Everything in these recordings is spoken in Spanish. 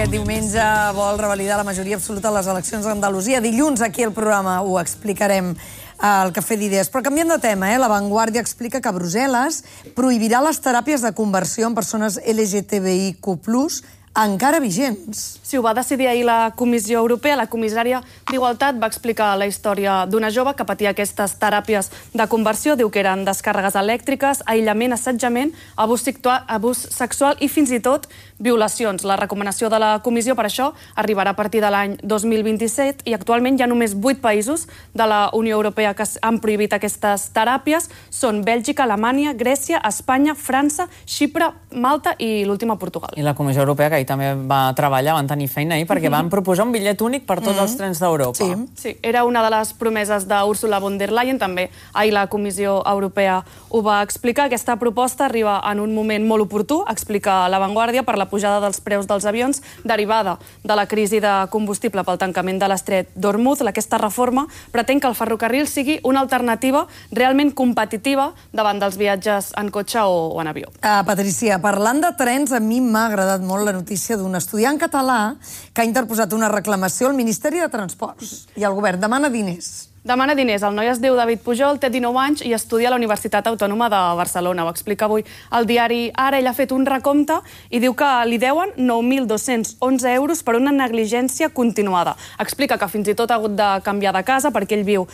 Aquest diumenge vol revalidar la majoria absoluta a les eleccions d'Andalusia. Dilluns aquí al programa ho explicarem al Cafè d'Idees. Però canviant de tema, La Vanguardia explica que Brussel·les prohibirà les teràpies de conversió en persones LGTBIQ+, encara vigents. Sí, ho va decidir ahir la Comissió Europea. La comissària d'Igualtat va explicar la història d'una jove que patia aquestes teràpies de conversió. Diu que eren descàrregues elèctriques, aïllament, assetjament, abús sexual i fins i tot violacions. La recomanació de la Comissió per això arribarà a partir de l'any 2027 i actualment hi ha només 8 països de la Unió Europea que han prohibit aquestes teràpies. Són Bèlgica, Alemanya, Grècia, Espanya, França, Xipre, Malta i l'última Portugal. I la Comissió Europea, que ahir també va treballar, van tenir feina ahir, perquè van proposar un bitllet únic per tots els trens d'Europa. Sí, era una de les promeses d'Ursula von der Leyen, també ahir la Comissió Europea ho va explicar. Aquesta proposta arriba en un moment molt oportú, explica La Vanguardia, per la pujada dels preus dels avions derivada de la crisi de combustible pel tancament de l'estret d'Hormuz. Aquesta reforma pretén que el ferrocarril sigui una alternativa realment competitiva davant dels viatges en cotxe o en avió. Patricia, parlant de trens, a mi m'ha agradat molt la notícia d'un estudiant català que ha interposat una reclamació al Ministeri de Transports i el govern demana diners. Demana diners. El noi es diu David Pujol, té 19 anys i estudia a la Universitat Autònoma de Barcelona. Ho explica avui el diari Ara. Ell ha fet un recompte i diu que li deuen 9.211 euros per una negligència continuada. Explica que fins i tot ha hagut de canviar de casa perquè ell viu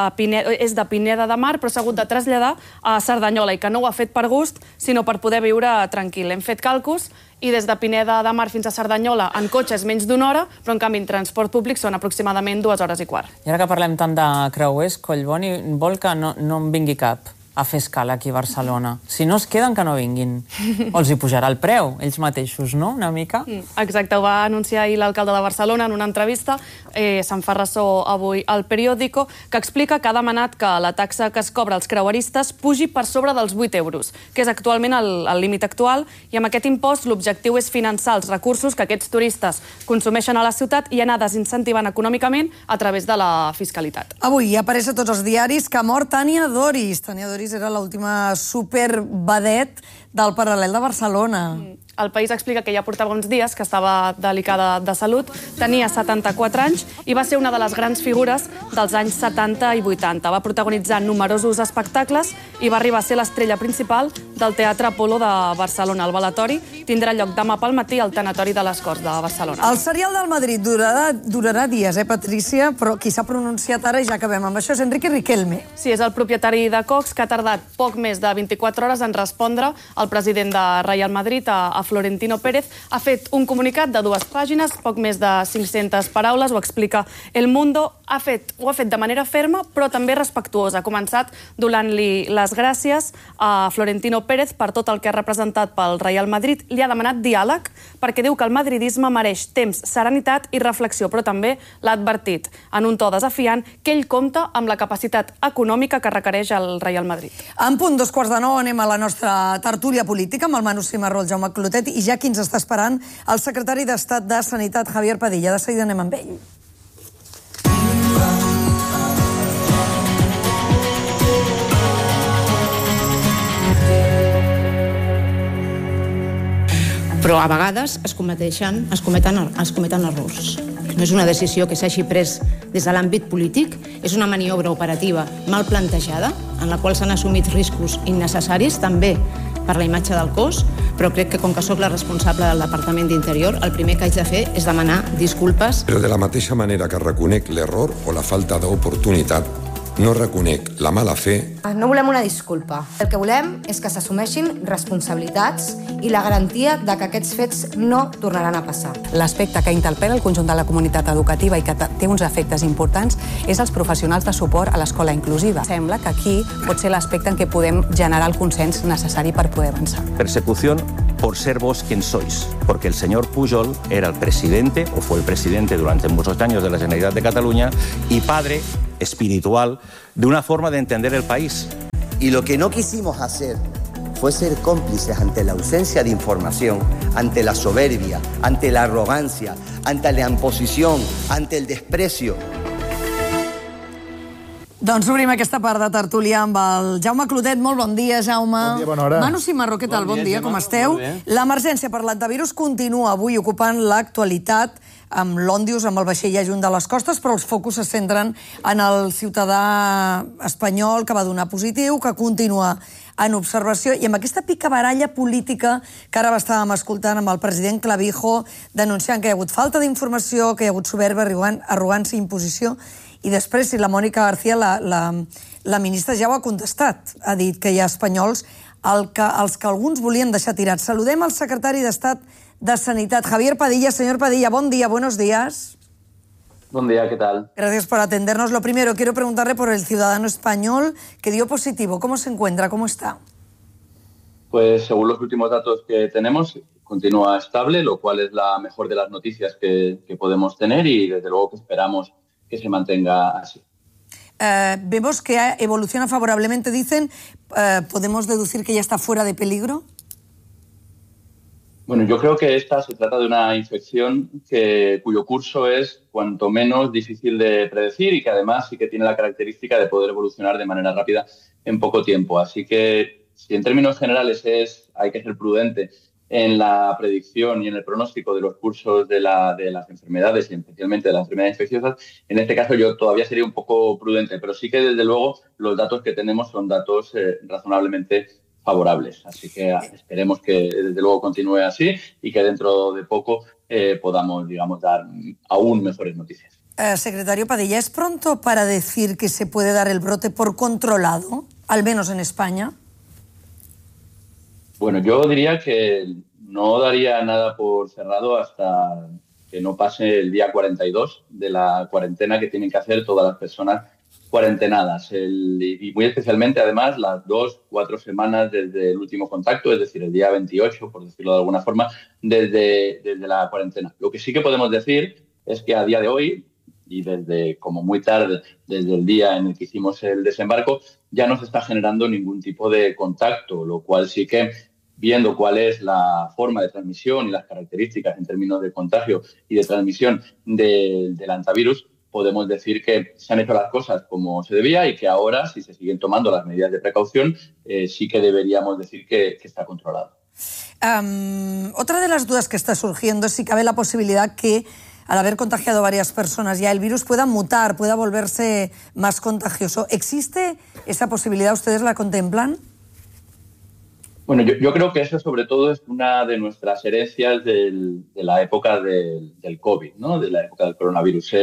és de Pineda de Mar, però s'ha hagut de traslladar a Cerdanyola i que no ho ha fet per gust, sinó per poder viure tranquil. Hem fet càlculs i des de Pineda de Mar fins a Cerdanyola en cotxe és menys d'una hora, però en canvi en transport públic són aproximadament 2 hores i quart. I ara que parlem tant de creuers, Collboni vol que no en vingui cap a fer escala aquí a Barcelona. Si no es queden, que no vinguin. O els hi pujarà el preu, ells mateixos, no? Una mica? Exacte, ho va anunciar ahir l'alcalde de Barcelona en una entrevista. Se'n fa ressò avui al Periódico, que explica que ha demanat que la taxa que es cobra als creueristes pugi per sobre dels 8 euros, que és actualment el límit actual, i amb aquest impost l'objectiu és finançar els recursos que aquests turistes consumeixen a la ciutat i anar desincentivant econòmicament a través de la fiscalitat. Avui apareix a tots els diaris que ha mort Tània Doris. Tània Doris era l'última supervedet del Paral·lel de Barcelona. El País explica que ja portava uns dies que estava delicada de salut, tenia 74 anys i va ser una de les grans figures dels anys 70 i 80. Va protagonitzar numerosos espectacles i va arribar a ser l'estrella principal del Teatre Apolo de Barcelona. El velatori tindrà lloc demà pel matí al Tanatori de les Corts de Barcelona. El serial del Madrid durarà dies, Patricia? Però qui s'ha pronunciat ara, i ja acabem amb això, és Enrique Riquelme. Sí, és el propietari de Cox, que ha tardat poc més de 24 hores en respondre al president de Real Madrid, a Florentino Pérez. Ha fet un comunicat de 2 pàgines, poc més de 500 paraules, ho explica El Mundo. Ho ha fet de manera ferma, però també respectuosa. Ha començat donant-li les gràcies a Florentino Pérez per tot el que ha representat pel Real Madrid. Li ha demanat diàleg perquè diu que el madridisme mereix temps, serenitat i reflexió, però també l'ha advertit en un to desafiant que ell compta amb la capacitat econòmica que requereix el Real Madrid. En punt, 9:15, anem a la nostra tertúlia política amb el Manu Cimarró, el Jaume Clotet i ja qui ens està esperant, el secretari d'Estat de Sanitat, Javier Padilla. De seguida anem amb ell. Però a vegades es cometen errors. No és una decisió que s'hagi pres des de l'àmbit polític, és una maniobra operativa mal plantejada, en la qual s'han assumit riscos innecessaris, també per la imatge del cos, però crec que com que sóc la responsable del Departament d'Interior, el primer que haig de fer és demanar disculpes. Però de la mateixa manera que reconec l'error o la falta d'oportunitat, no reconec la mala fe. No volem una disculpa. El que volem és que s'assumeixin responsabilitats i la garantia de que aquests fets no tornaran a passar. L'aspecte que interpel·la el conjunt de la comunitat educativa i que té uns efectes importants és els professionals de suport a l'escola inclusiva. Sembla que aquí pot ser l'aspecte en què podem generar el consens necessari per poder avançar. Persecución por ser vos quien sois, porque el señor Pujol era el presidente, o fue el presidente durante muchos años de la Generalitat de Cataluña, y padre espiritual de una forma de entender el país. Y lo que no quisimos hacer fue ser cómplices ante la ausencia de información, ante la soberbia, ante la arrogancia, ante la imposición, ante el desprecio. Doncs obrim aquesta part de tertúlia amb el Jaume Clotet. Molt bon dia, Jaume. Bon dia, bona hora. Manu Cimarró, què tal? Bon dia, com esteu? L'emergència per l'antivirus continua avui ocupant l'actualitat amb l'Òndius, amb el vaixell adjunt de les costes, però els focus se centren en el ciutadà espanyol que va donar positiu, que continua en observació, i amb aquesta picabaralla política que ara estàvem escoltant amb el president Clavijo denunciant que hi ha hagut falta d'informació, que hi ha hagut soberba, arrogància i imposició. I després, si la Mònica García, la ministra, ja ho ha contestat. Ha dit que hi ha espanyols els que alguns volien deixar tirats. Saludem al secretari d'Estat de Sanitat, Javier Padilla. Señor Padilla, buen día, buenos días. Buen día, ¿qué tal? Gracias por atendernos. Lo primero, quiero preguntarle por el ciudadano español que dio positivo. ¿Cómo se encuentra? ¿Cómo está? Pues según los últimos datos que tenemos, continúa estable, lo cual es la mejor de las noticias que podemos tener y desde luego que esperamos que se mantenga así. Vemos que evoluciona favorablemente, dicen. ¿Podemos deducir que ya está fuera de peligro? Bueno, yo creo que se trata de una infección cuyo curso es cuanto menos difícil de predecir y que además sí que tiene la característica de poder evolucionar de manera rápida en poco tiempo. Así que si en términos generales hay que ser prudente en la predicción y en el pronóstico de los cursos de las enfermedades y especialmente de las enfermedades infecciosas, en este caso yo todavía sería un poco prudente, pero sí que desde luego los datos que tenemos son datos razonablemente favorables. Así que esperemos que desde luego continúe así y que dentro de poco podamos, digamos, dar aún mejores noticias. Secretario Padilla, ¿es pronto para decir que se puede dar el brote por controlado, al menos en España? Bueno, yo diría que no daría nada por cerrado hasta que no pase el día 42 de la cuarentena que tienen que hacer todas las personas cuarentenadas. Y muy especialmente, además, las 2-4 semanas desde el último contacto, es decir, el día 28, por decirlo de alguna forma, desde la cuarentena. Lo que sí que podemos decir es que a día de hoy, y desde como muy tarde, desde el día en el que hicimos el desembarco, ya no se está generando ningún tipo de contacto, lo cual sí que, viendo cuál es la forma de transmisión y las características en términos de contagio y de transmisión del antivirus, podemos decir que se han hecho las cosas como se debía y que ahora, si se siguen tomando las medidas de precaución, sí que deberíamos decir que está controlado. Otra de las dudas que está surgiendo es si cabe la posibilidad que, al haber contagiado varias personas ya, el virus pueda mutar, pueda volverse más contagioso. ¿Existe esa posibilidad? ¿Ustedes la contemplan? Bueno, yo creo que eso sobre todo es una de nuestras herencias de la época del COVID, ¿no? De la época del coronavirus.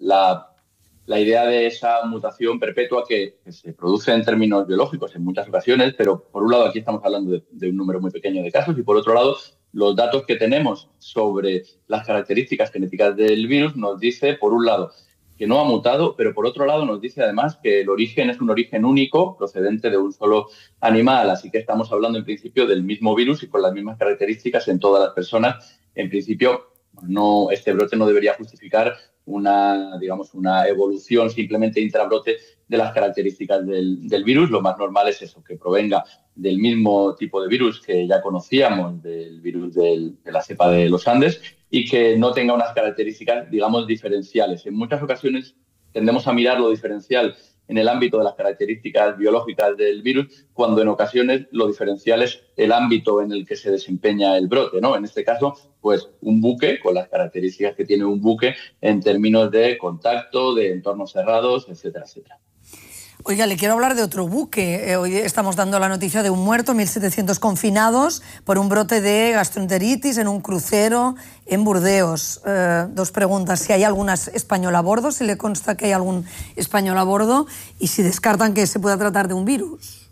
La idea de esa mutación perpetua que se produce en términos biológicos en muchas ocasiones, pero por un lado aquí estamos hablando de un número muy pequeño de casos y por otro lado los datos que tenemos sobre las características genéticas del virus nos dice, por un lado, que no ha mutado, pero por otro lado nos dice además que el origen es un origen único procedente de un solo animal, así que estamos hablando en principio del mismo virus y con las mismas características en todas las personas. En principio, este brote no debería justificar una evolución simplemente intrabrote de las características del virus. Lo más normal es eso, que provenga del mismo tipo de virus que ya conocíamos, del virus de la cepa de los Andes, y que no tenga unas características, digamos, diferenciales. En muchas ocasiones tendemos a mirar lo diferencial en el ámbito de las características biológicas del virus, cuando en ocasiones lo diferencial es el ámbito en el que se desempeña el brote, ¿no? En este caso, pues un buque, con las características que tiene un buque en términos de contacto, de entornos cerrados, etcétera, etcétera. Oiga, le quiero hablar de otro buque. Hoy estamos dando la noticia de un muerto, 1.700 confinados por un brote de gastroenteritis en un crucero en Burdeos. Dos preguntas. Si hay algún español a bordo, si le consta que hay algún español a bordo y si descartan que se pueda tratar de un virus.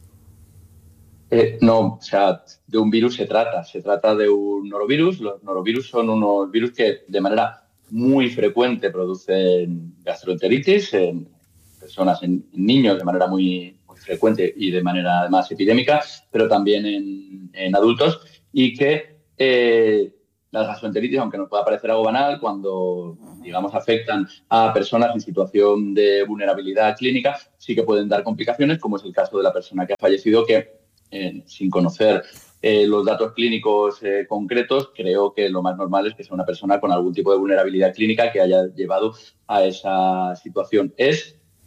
No, o sea, de un virus se trata de un norovirus. Los norovirus son unos virus que de manera muy frecuente producen gastroenteritis en personas, en niños de manera muy frecuente y de manera además epidémica, pero también en adultos, y que las gastroenteritis, aunque nos pueda parecer algo banal, cuando, digamos, afectan a personas en situación de vulnerabilidad clínica, sí que pueden dar complicaciones, como es el caso de la persona que ha fallecido, que sin conocer los datos clínicos concretos, creo que lo más normal es que sea una persona con algún tipo de vulnerabilidad clínica que haya llevado a esa situación. Es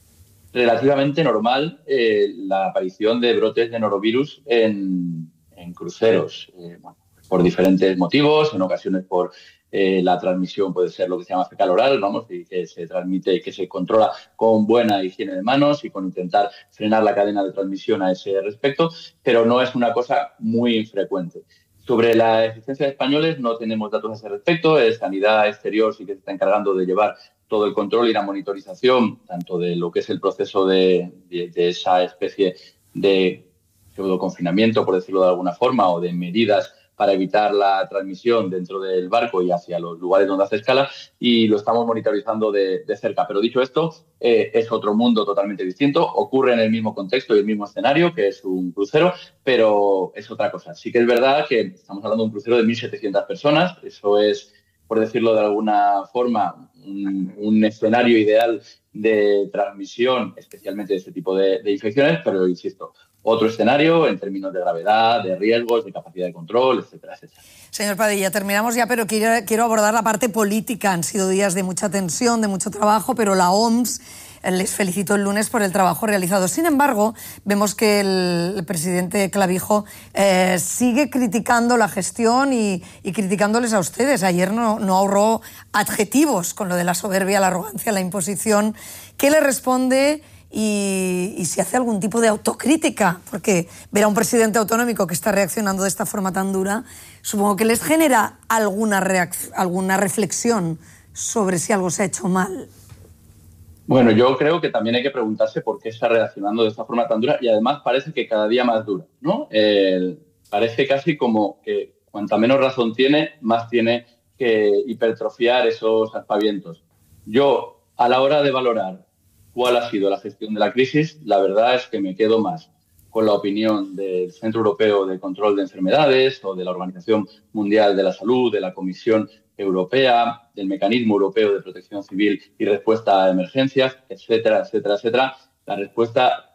relativamente normal la aparición de brotes de norovirus en cruceros, por diferentes motivos, en ocasiones por la transmisión puede ser lo que se llama fecal oral, y que se transmite y que se controla con buena higiene de manos y con intentar frenar la cadena de transmisión a ese respecto, pero no es una cosa muy frecuente. Sobre la existencia de españoles no tenemos datos a ese respecto. Sanidad Exterior sí que se está encargando de llevar todo el control y la monitorización, tanto de lo que es el proceso de esa especie de pseudoconfinamiento, por decirlo de alguna forma, o de medidas para evitar la transmisión dentro del barco y hacia los lugares donde hace escala, y lo estamos monitorizando de cerca. Pero dicho esto, es otro mundo totalmente distinto, ocurre en el mismo contexto y el mismo escenario, que es un crucero, pero es otra cosa. Sí que es verdad que estamos hablando de un crucero de 1.700 personas, eso es, por decirlo de alguna forma, un escenario ideal de transmisión, especialmente de este tipo de infecciones, pero insisto, otro escenario en términos de gravedad, de riesgos, de capacidad de control, etcétera, etcétera. Señor Padilla, terminamos ya, pero quiero abordar la parte política. Han sido días de mucha tensión, de mucho trabajo, pero la OMS les felicitó el lunes por el trabajo realizado. Sin embargo, vemos que el presidente Clavijo sigue criticando la gestión y criticándoles a ustedes. Ayer no ahorró adjetivos con lo de la soberbia, la arrogancia, la imposición. ¿Qué le responde? Y si hace algún tipo de autocrítica, porque ver a un presidente autonómico que está reaccionando de esta forma tan dura, supongo que les genera alguna reflexión sobre si algo se ha hecho mal. Bueno, yo creo que también hay que preguntarse por qué está reaccionando de esta forma tan dura, y además parece que cada día más dura, ¿no? Parece casi como que cuanta menos razón tiene, más tiene que hipertrofiar esos aspavientos. Yo, a la hora de valorar cuál ha sido la gestión de la crisis, la verdad es que me quedo más con la opinión del Centro Europeo de Control de Enfermedades o de la Organización Mundial de la Salud, de la Comisión Europea, del Mecanismo Europeo de Protección Civil y Respuesta a Emergencias, etcétera, etcétera, etcétera. La respuesta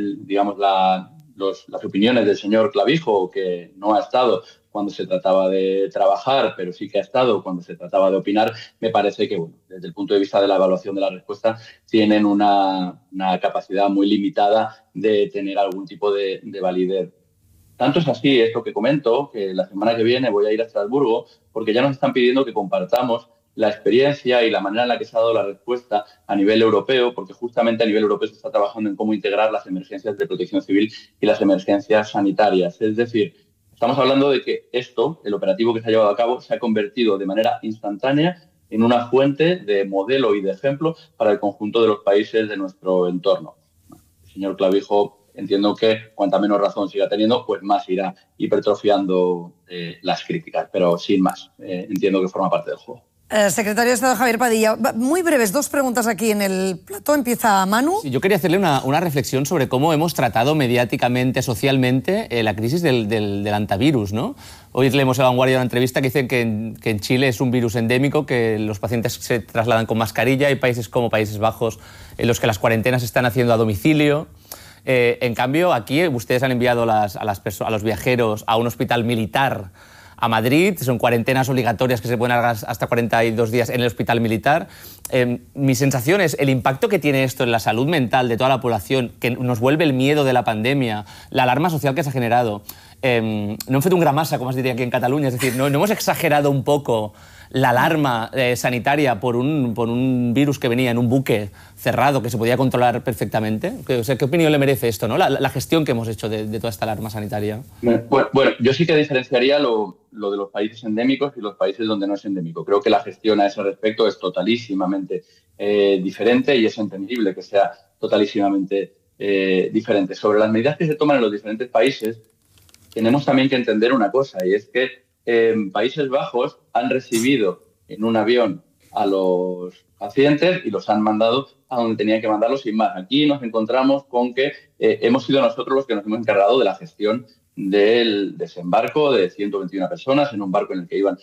las opiniones del señor Clavijo, que no ha estado cuando se trataba de trabajar, pero sí que ha estado cuando se trataba de opinar, me parece que, desde el punto de vista de la evaluación de la respuesta, tienen una capacidad muy limitada de tener algún tipo de validez. Tanto es así esto que comento, que la semana que viene voy a ir a Estrasburgo, porque ya nos están pidiendo que compartamos la experiencia y la manera en la que se ha dado la respuesta a nivel europeo, porque justamente a nivel europeo se está trabajando en cómo integrar las emergencias de protección civil y las emergencias sanitarias. Es decir, estamos hablando de que el operativo que se ha llevado a cabo, se ha convertido de manera instantánea en una fuente de modelo y de ejemplo para el conjunto de los países de nuestro entorno. El señor Clavijo, entiendo que cuanta menos razón siga teniendo, pues más irá hipertrofiando las críticas, pero sin más. Entiendo que forma parte del juego. Secretario de Estado Javier Padilla, muy breves, 2 preguntas aquí en el plató. Empieza Manu. Sí, yo quería hacerle una reflexión sobre cómo hemos tratado mediáticamente, socialmente, la crisis del antivirus, ¿no? Hoy leemos en La Vanguardia una entrevista que dice que en Chile es un virus endémico, que los pacientes se trasladan con mascarilla. Hay países como Países Bajos en los que las cuarentenas se están haciendo a domicilio. En cambio, aquí ustedes han enviado a los viajeros a un hospital militar a Madrid, son cuarentenas obligatorias que se pueden alargar hasta 42 días en el hospital militar. Mi sensación es el impacto que tiene esto en la salud mental de toda la población, que nos vuelve el miedo de la pandemia, la alarma social que se ha generado. No hem fet un gran massa, com es diria aquí en Catalunya, es decir, no hemos exagerado un poco la alarma sanitaria por un virus que venía en un buque cerrado que se podía controlar perfectamente. O sea, ¿qué opinión le merece esto, ¿no? La gestión que hemos hecho de toda esta alarma sanitaria. Bueno, yo sí que diferenciaría lo de los países endémicos y los países donde no es endémico. Creo que la gestión a ese respecto es totalísimamente diferente, y es entendible que sea totalísimamente diferente. Sobre las medidas que se toman en los diferentes países, tenemos también que entender una cosa, y es que en Países Bajos han recibido en un avión a los pacientes y los han mandado a donde tenían que mandarlos sin más. Aquí nos encontramos con que hemos sido nosotros los que nos hemos encargado de la gestión del desembarco de 121 personas en un barco en el que iban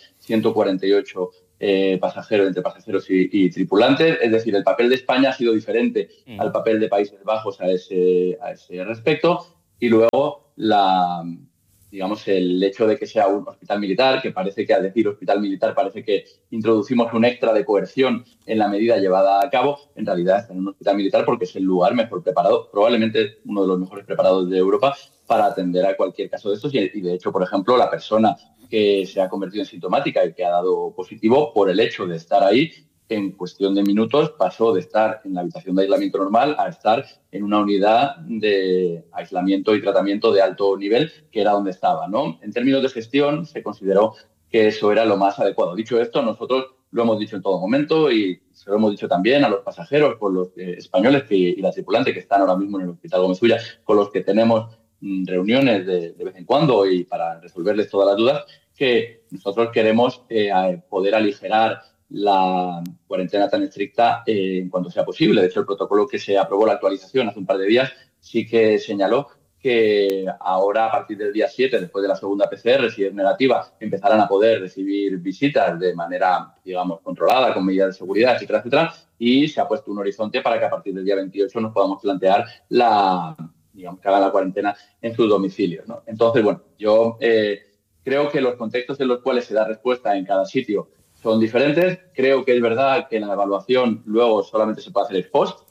148 pasajeros, entre pasajeros y tripulantes. Es decir, el papel de España ha sido diferente al papel de Países Bajos a ese respecto. Y luego digamos, el hecho de que sea un hospital militar, que parece que al decir hospital militar parece que introducimos un extra de coerción en la medida llevada a cabo, en realidad está en un hospital militar porque es el lugar mejor preparado, probablemente uno de los mejores preparados de Europa para atender a cualquier caso de estos y de hecho, por ejemplo, la persona que se ha convertido en sintomática y que ha dado positivo por el hecho de estar ahí, en cuestión de minutos pasó de estar en la habitación de aislamiento normal a estar en una unidad de aislamiento y tratamiento de alto nivel, que era donde estaba, ¿no? En términos de gestión, se consideró que eso era lo más adecuado. Dicho esto, nosotros lo hemos dicho en todo momento y se lo hemos dicho también a los pasajeros, con los españoles y la tripulante que están ahora mismo en el Hospital Gómez Ulla, con los que tenemos reuniones de vez en cuando y para resolverles todas las dudas, que nosotros queremos poder aligerar la cuarentena tan estricta en cuanto sea posible. De hecho, el protocolo que se aprobó la actualización hace un par de días sí que señaló que ahora, a partir del día 7, después de la segunda PCR, si es negativa, empezarán a poder recibir visitas de manera, digamos, controlada, con medidas de seguridad, etcétera, etcétera, y se ha puesto un horizonte para que a partir del día 28 nos podamos plantear digamos, que hagan la cuarentena en sus domicilios, ¿no? Entonces, bueno, yo creo que los contextos en los cuales se da respuesta en cada sitio son diferentes. Creo que es verdad que la evaluación luego solamente se puede hacer ex post,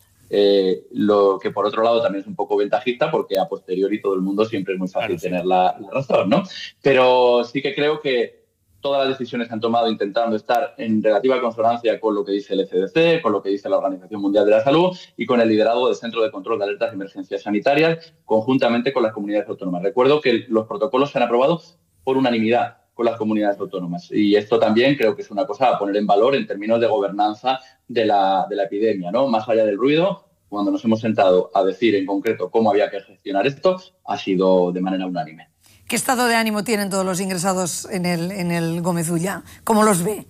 lo que por otro lado también es un poco ventajista porque a posteriori todo el mundo siempre es muy fácil tener la razón, ¿no? Pero sí que creo que todas las decisiones se han tomado intentando estar en relativa consonancia con lo que dice el ECDC, con lo que dice la Organización Mundial de la Salud y con el liderazgo del Centro de Control de Alertas de Emergencias Sanitarias, conjuntamente con las comunidades autónomas. Recuerdo que los protocolos se han aprobado por unanimidad con las comunidades autónomas. Y esto también creo que es una cosa a poner en valor en términos de gobernanza de la epidemia, ¿no? Más allá del ruido, cuando nos hemos sentado a decir en concreto cómo había que gestionar esto, ha sido de manera unánime. ¿Qué estado de ánimo tienen todos los ingresados en el Gómez Ulla? ¿Cómo los ve?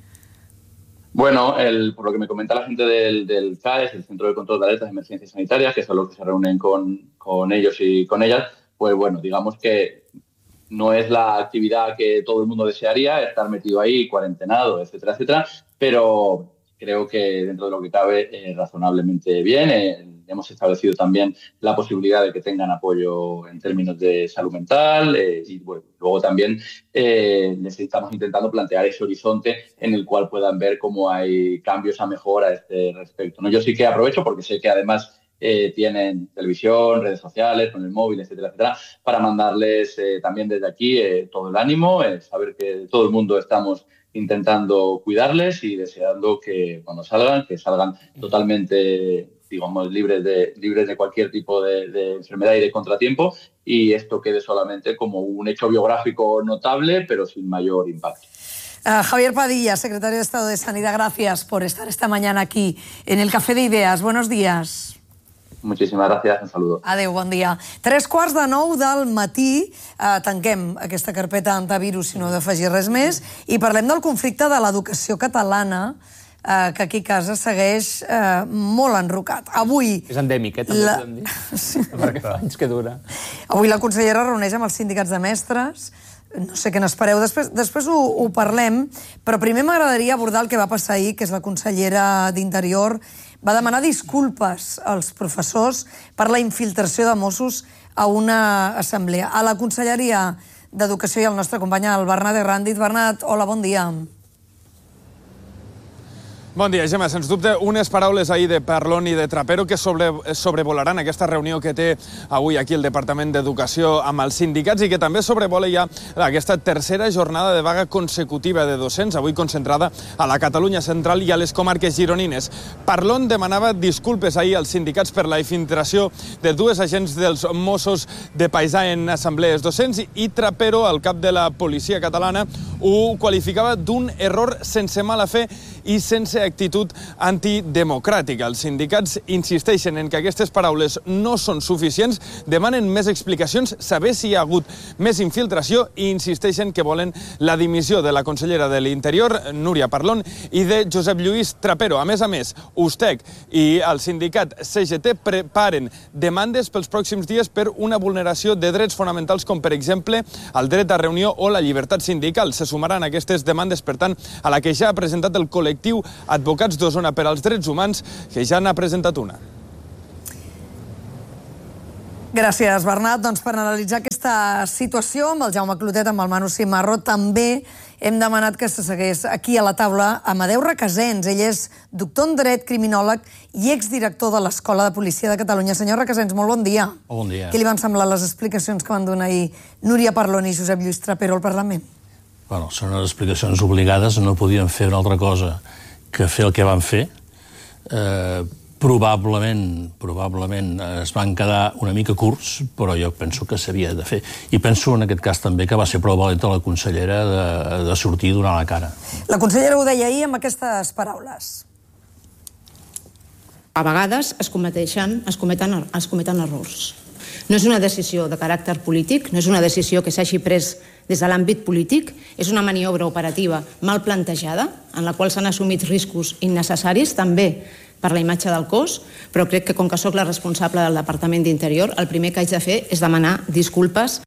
Bueno, por lo que me comenta la gente del CAES, el Centro de Control de Alertas de Emergencias Sanitarias, que son los que se reúnen con ellos y con ellas, pues bueno, digamos que no es la actividad que todo el mundo desearía, estar metido ahí, cuarentenado, etcétera, etcétera, pero creo que dentro de lo que cabe razonablemente bien. Hemos establecido también la posibilidad de que tengan apoyo en términos de salud mental y bueno, luego también les estamos intentando plantear ese horizonte en el cual puedan ver cómo hay cambios a mejor a este respecto, ¿no? Yo sí que aprovecho porque sé que además tienen televisión, redes sociales, con el móvil, etcétera, etcétera, para mandarles también desde aquí todo el ánimo, saber que todo el mundo estamos intentando cuidarles y deseando que cuando salgan, que salgan totalmente, digamos, libres de cualquier tipo de enfermedad y de contratiempo y esto quede solamente como un hecho biográfico notable, pero sin mayor impacto. Javier Padilla, secretario de Estado de Sanidad, gracias por estar esta mañana aquí en el Café de Ideas. Buenos días. Moltíssimes gràcies, un saludo. Adéu, bon dia. 3:45 del matí, tanquem aquesta carpeta antivirus, si no d'afegir res més, i parlem del conflicte de l'educació catalana, que aquí a casa segueix molt enrocat. Avui... És endèmic, també podem dir. Sí. Perquè fa anys que dura. Avui la consellera reuneix amb els sindicats de mestres. No sé què n'espereu. Després ho parlem, però primer m'agradaria abordar el que va passar ahir, que és la consellera d'Interior va demanar disculpes als professors per la infiltració de Mossos a una assemblea. A la Conselleria d'Educació i el nostre company, el Bernat Herrandit. Bernat, hola, bon dia. Bon dia, Gemma. Sens dubte, unes paraules ahir de Parlon i de Trapero que sobrevolaran aquesta reunió que té avui aquí el Departament d'Educació amb els sindicats i que també sobrevola ja aquesta tercera jornada de vaga consecutiva de docents, avui concentrada a la Catalunya central i a les comarques gironines. Parlon demanava disculpes ahir als sindicats per la infiltració de dues agents dels Mossos de Paisà en assemblees docents i Trapero, el cap de la policia catalana, ho qualificava d'un error sense mala fe i sense actitud antidemocràtica. Els sindicats insisteixen en que aquestes paraules no són suficients, demanen més explicacions, saber si hi ha hagut més infiltració i insisteixen que volen la dimissió de la consellera de l'Interior, Núria Parlon, i de Josep Lluís Trapero. A més, USTEC i el sindicat CGT preparen demandes pels pròxims dies per una vulneració de drets fonamentals com, per exemple, el dret a reunió o la llibertat sindical. Se sumaran aquestes demandes, per tant, a la que ja ha presentat el col·lectiu Advocats d'Osona per als Drets Humans, que ja n'ha presentat una. Gràcies, Bernat. Doncs per analitzar aquesta situació amb el Jaume Clotet, amb el Manu Cimarro, també hem demanat que se segués aquí a la taula Amadeu Recasens. Ell és doctor en dret, criminòleg i exdirector de l'Escola de Policia de Catalunya. Senyor Recasens, molt bon dia. Bon dia. Què li van semblar les explicacions que van donar ahir Núria Parlon i Josep Lluís Trapero al Parlament? Bueno, són unes explicacions obligades, no podien fer una altra cosa que fer el que van fer. Probablement es van quedar una mica curts, però jo penso que s'havia de fer. I penso en aquest cas també que va ser prou valenta la consellera de sortir i donar la cara. La consellera ho deia ahir amb aquestes paraules. A vegades es cometen errors. No és una decisió de caràcter polític, no és una decisió que s'hagi pres des de l'àmbit polític, és una maniobra operativa mal plantejada, en la qual s'han assumit riscos innecessaris, també per la imatge del cos, però crec que com que sóc la responsable del Departament d'Interior, el primer que haig de fer és demanar disculpes.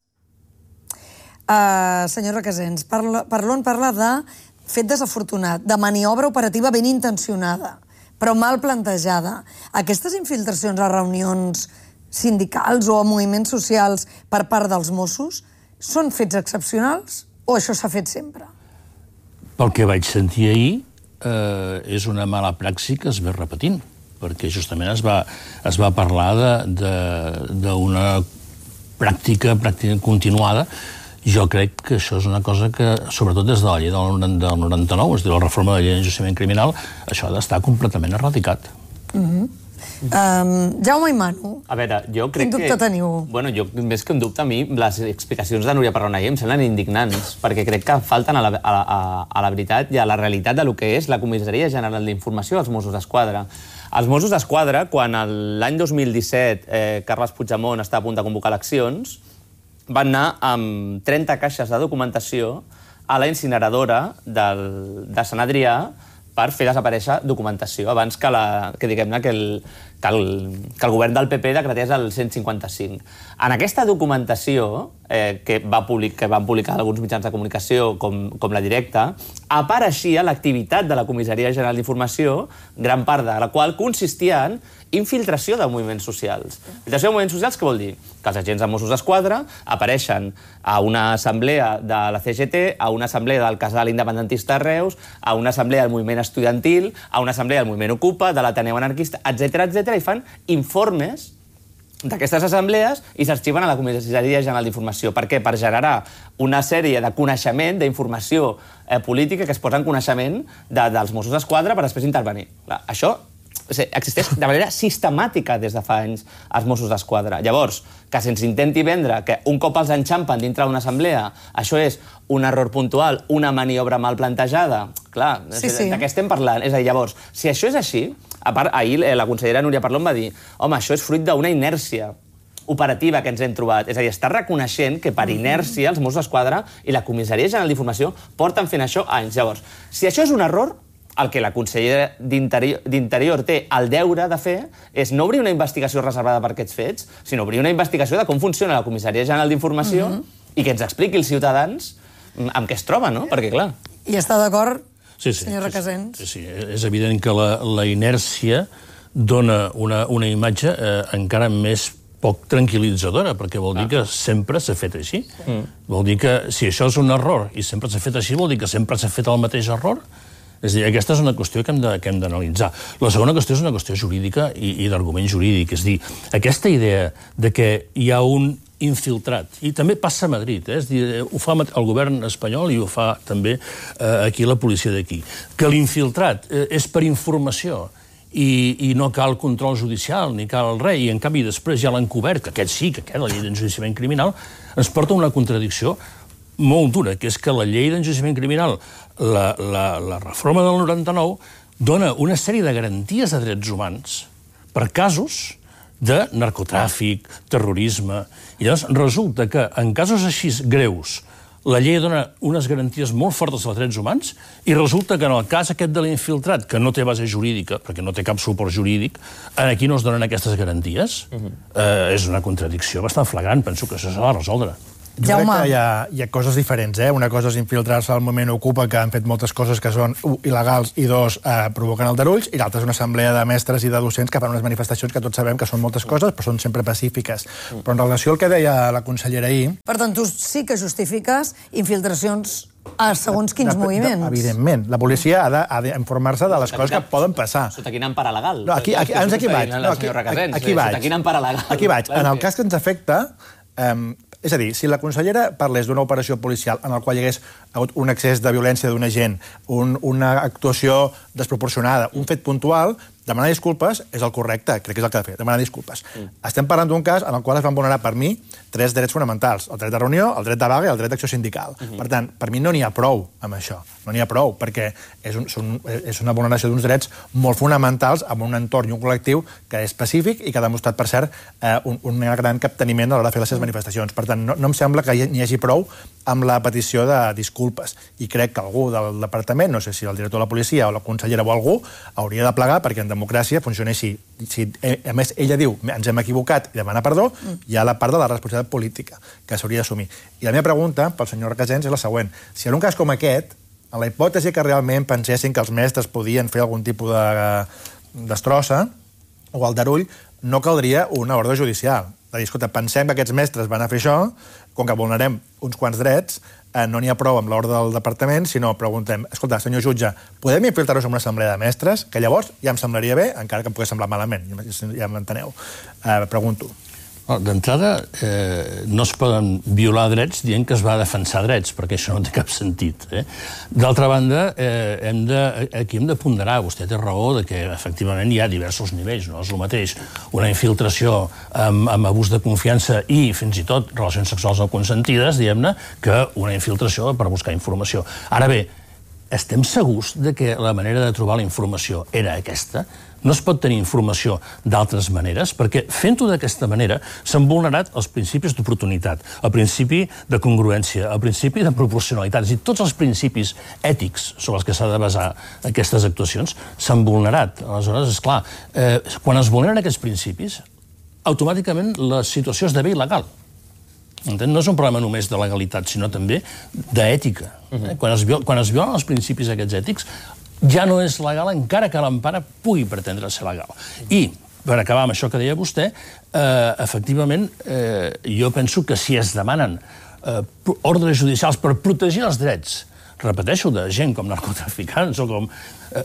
Senyor Recasens, Parlon parla de fet desafortunat, de maniobra operativa ben intencionada, però mal plantejada. Aquestes infiltracions a reunions sindicals o a moviments socials per part dels Mossos són fets excepcionals o això s'ha fet sempre? Pel que vaig sentir ahir, és una mala praxi que es ve repetint, perquè justament es va parlar d'una pràctica continuada. Jo crec que això és una cosa que, sobretot des de la llei del 99, és a dir, la reforma de la llei d'enjudiciament criminal, això ha d'estar completament erradicat. Jaume i Manu, a veure, jo crec quin dubte teniu? Bueno, més que un dubte, a mi les explicacions de Núria Parlon ahir em semblen indignants, perquè crec que falten a la veritat i a la realitat del que és la Comissaria General d'Informació dels Mossos d'Esquadra. Els Mossos d'Esquadra, quan l'any 2017 Carles Puigdemont estava a punt de convocar eleccions, van anar amb 30 caixes de documentació a la incineradora de Sant Adrià per fer desaparèixer documentació abans que el govern del PP decretés el 155. En aquesta documentació que van publicar alguns mitjans de comunicació com la Directa, apareixia l'activitat de la Comissaria General d'Informació, gran part de la qual consistia en infiltració de moviments socials. Infiltració de moviments socials què vol dir? Que els agents de Mossos d'Esquadra apareixen a una assemblea de la CGT, a una assemblea del Casal Independentista de Reus, a una assemblea del moviment estudiantil, a una assemblea del moviment Ocupa, de l'Ateneu Anarquista, etc., i fan informes d'aquestes assemblees i s'arxiven a la Comissaria General d'Informació. Per què? Per generar una sèrie de coneixement, d'informació política que es posa en coneixement dels Mossos d'Esquadra per després intervenir. Això existeix de manera sistemàtica des de fa anys als Mossos d'Esquadra. Llavors, que se'ns intenti vendre que un cop els enxampen dintre d'una assemblea, això és un error puntual, una maniobra mal plantejada, clar, de què estem parlant? És a dir, llavors, si això és així, a part, ahir la consellera Núria Parlon va dir home, això és fruit d'una inèrcia operativa que ens hem trobat. És a dir, està reconeixent que per inèrcia els Mossos d'Esquadra i la Comissaria General d'Informació porten fent això anys. Llavors, si això és un error, el que la consellera d'Interior té el deure de fer és no obrir una investigació reservada per aquests fets, sinó obrir una investigació de com funciona la Comissaria General d'Informació i que ens expliqui als ciutadans amb què es troba, no? Perquè, clar... I està d'acord, sí, senyor Recasens? Sí, és evident que la inèrcia dona una imatge encara més poc tranquil·litzadora, perquè vol dir que sempre s'ha fet així. Vol dir que si això és un error i sempre s'ha fet així, vol dir que sempre s'ha fet el mateix error. És a dir, aquesta és una qüestió que hem d'analitzar. La segona qüestió és una qüestió jurídica i d'argument jurídic. És a dir, aquesta idea de que hi ha un infiltrat, i també passa a Madrid, és a dir, ho fa el govern espanyol i ho fa també aquí la policia d'aquí, que l'infiltrat és per informació i no cal control judicial ni cal res, i en canvi després ja l'han cobert, que aquest sí, que aquest, la llei d'enjudiciament criminal, ens porta una contradicció molt dura, que és que la llei d'enjudiciament criminal, la reforma del 99, dona una sèrie de garanties de drets humans per casos de narcotràfic, terrorisme. I llavors resulta que en casos així greus la llei dona unes garanties molt fortes als drets humans i resulta que en el cas aquest de l'infiltrat, que no té base jurídica, perquè no té cap suport jurídic, aquí no es donen aquestes garanties. És una contradicció bastant flagrant. Penso que això s'ha de resoldre. Jo crec que hi ha coses diferents. Una cosa és infiltrar-se al Moviment Ocupa, que han fet moltes coses que són, il·legals, i dos, provoquen aldarulls, i l'altra és una assemblea de mestres i de docents que fan unes manifestacions que tots sabem que són moltes coses, però són sempre pacífiques. Però en relació al que deia la consellera ahir... Per tant, tu sí que justifiques infiltracions a segons quins moviments. Evidentment. La policia ha d'informar-se de les coses que poden passar. Sota quina empara legal? Aquí vaig. Aquí vaig. En el cas que ens afecta... És a dir, si la consellera parlés d'una operació policial en la qual hi hagués hagut un excés de violència d'un agent, una actuació desproporcionada, un fet puntual, demanar disculpes és el correcte, crec que és el que ha de fer, demanar disculpes. Estem parlant d'un cas en el qual es van vulnerar, per mi, 3 drets fonamentals, el dret de reunió, el dret de vaga i el dret d'acció sindical. Per tant, per mi no n'hi ha prou amb això, no n'hi ha prou, perquè és una vulneració d'uns drets molt fonamentals amb un entorn i un col·lectiu que és pacífic i que ha demostrat, per cert, un gran capteniment a l'hora de fer les seves manifestacions. Per tant, no em sembla que n'hi hagi prou amb la petició de disculpes. I crec que algú del departament, no sé si el director de la policia o la consellera o algú, hauria de plegar perquè en democràcia funciona així. Si, a més, ella diu ens hem equivocat i demana perdó, hi ha la part de la responsabilitat política que s'hauria d'assumir. I la meva pregunta pel senyor Requesens és la següent. Si en un cas com aquest, en la hipòtesi que realment pensessin que els mestres podien fer algun tipus de destrossa o aldarull, no caldria una ordre judicial. De dir, escolta, pensem que aquests mestres van a fer això, com que vulnerem uns quants drets, no n'hi ha prou amb l'ordre del departament, sinó preguntem, escolta, senyor jutge, podem infiltrar-nos en una assemblea de mestres? Que llavors ja em semblaria bé, encara que em pugui semblar malament, ja m'enteneu. Pregunto. D'entrada, no es poden violar drets dient que es va defensar drets, perquè això no té cap sentit. D'altra banda, aquí hem de ponderar, vostè té raó, que efectivament hi ha diversos nivells, no és el mateix una infiltració amb abús de confiança i fins i tot relacions sexuals no consentides, diguem-ne, que una infiltració per buscar informació. Ara bé, estem segurs de que la manera de trobar la informació era aquesta? No es pot tenir informació d'altres maneres, perquè fent-ho d'aquesta manera s'han vulnerat els principis d'oportunitat, el principi de congruència, el principi de proporcionalitat, és a dir, tots els principis ètics sobre els que s'ha de basar aquestes actuacions s'han vulnerat. Aleshores, esclar, quan es vulneren aquests principis, automàticament la situació esdevé il·legal. No és un problema només de legalitat, sinó també d'ètica. Quan es violen els principis aquests ètics, ja no és legal, encara que l'empara pugui pretendre ser legal. I, per acabar amb això que deia vostè, efectivament, jo penso que si es demanen ordres judicials per protegir els drets, repeteixo, de gent com narcotraficants o com...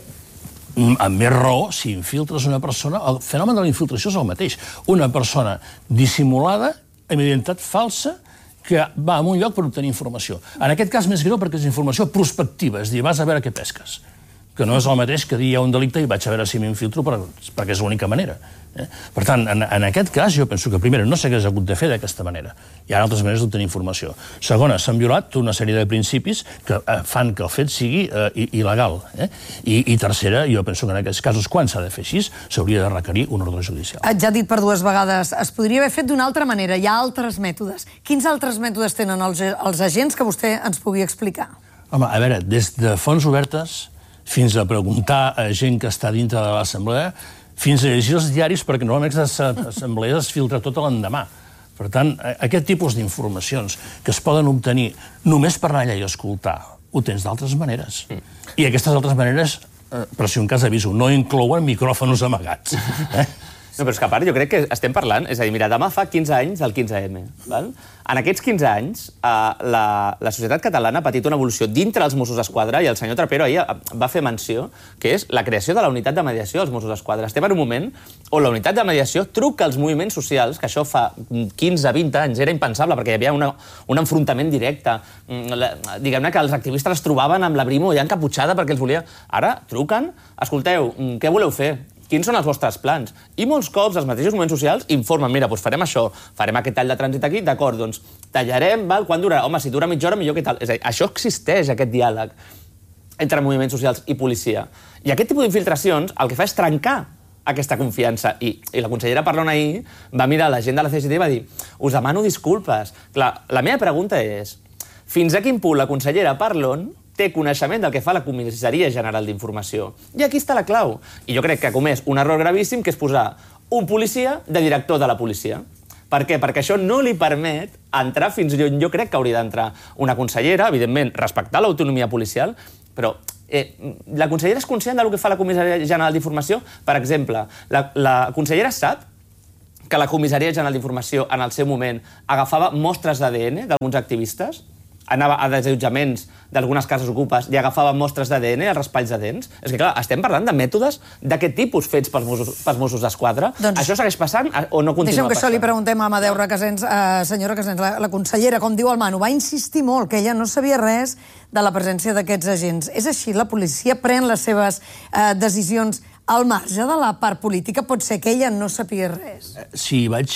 Amb més raó, si infiltres una persona, el fenomen de la infiltració és el mateix. Una persona dissimulada, amb identitat falsa, que va a un lloc per obtenir informació. En aquest cas més greu perquè és informació prospectiva, és a dir, vas a veure què pesques, que no és el mateix que dir hi ha un delicte i vaig a veure si m'infiltro perquè és l'única manera. Per tant, en aquest cas, jo penso que, primera, no s'hagués hagut de fer d'aquesta manera. Hi ha altres maneres d'obtenir informació. Segona, s'han violat una sèrie de principis que fan que el fet sigui il·legal. I tercera, jo penso que en aquests casos, quan s'ha de fer així, s'hauria de requerir un ordre judicial. Ja dit per 2 vegades, es podria haver fet d'una altra manera. Hi ha altres mètodes. Quins altres mètodes tenen els agents que vostè ens pugui explicar? Home, a veure, des de fonts obertes fins a preguntar a gent que està dintre de l'assemblea, fins a llegir els diaris, perquè normalment aquestes assemblees es filtra tot l'endemà. Per tant, aquest tipus d'informacions que es poden obtenir només per anar allà i escoltar, ho tens d'altres maneres. I aquestes altres maneres, per si un cas aviso, no inclouen micròfons amagats. No, però és que a part jo crec que estem parlant, és a dir, mira, demà fa 15 anys del 15M. Val? En aquests 15 anys, la societat catalana ha patit una evolució dintre els Mossos d'Esquadra i el senyor Trapero ahir va fer menció, que és la creació de la unitat de mediació dels Mossos d'Esquadra. Estem en un moment on la unitat de mediació truca als moviments socials, que això fa 15-20 anys era impensable, perquè hi havia un enfrontament directe. Diguem-ne que els activistes es trobaven amb la brimo ja encaputxada perquè els volia... Ara truquen, escolteu, què voleu fer? Quins són els vostres plans? I molts cops els mateixos moviments socials informen, mira, doncs farem això, farem aquest tall de trànsit aquí, d'acord, doncs tallarem, val? Quan durarà? Home, si dura mitja hora, millor que tal. És a dir, això existeix, aquest diàleg entre moviments socials i policia. I aquest tipus d'infiltracions el que fa és trencar aquesta confiança. I la consellera Parlon ahir va mirar la gent de la CGT i va dir us demano disculpes. Clar, la meva pregunta és fins a quin punt la consellera Parlon té coneixement del que fa la Comissaria General d'Informació. I aquí està la clau. I jo crec que ha comès un error gravíssim, que és posar un policia de director de la policia. Per què? Perquè això no li permet entrar fins on jo crec que hauria d'entrar una consellera, evidentment, respectar l'autonomia policial, però la consellera és conscient del que fa la Comissaria General d'Informació? Per exemple, la consellera sap que la Comissaria General d'Informació en el seu moment agafava mostres d'ADN d'alguns activistes, anava a desallotjaments d'algunes cases ocupes i agafava mostres d'ADN als raspalls de dents. És que, clar, estem parlant de mètodes d'aquest tipus fets pels Mossos d'Esquadra. Això segueix passant o no continua passant? Deixem que això li preguntem a Amadeu Requesens. Senyora Requesens, la consellera, com diu el Manu, va insistir molt que ella no sabia res de la presència d'aquests agents. És així? La policia pren les seves decisions al marge de la part política? Pot ser que ella no sapia res? Sí, vaig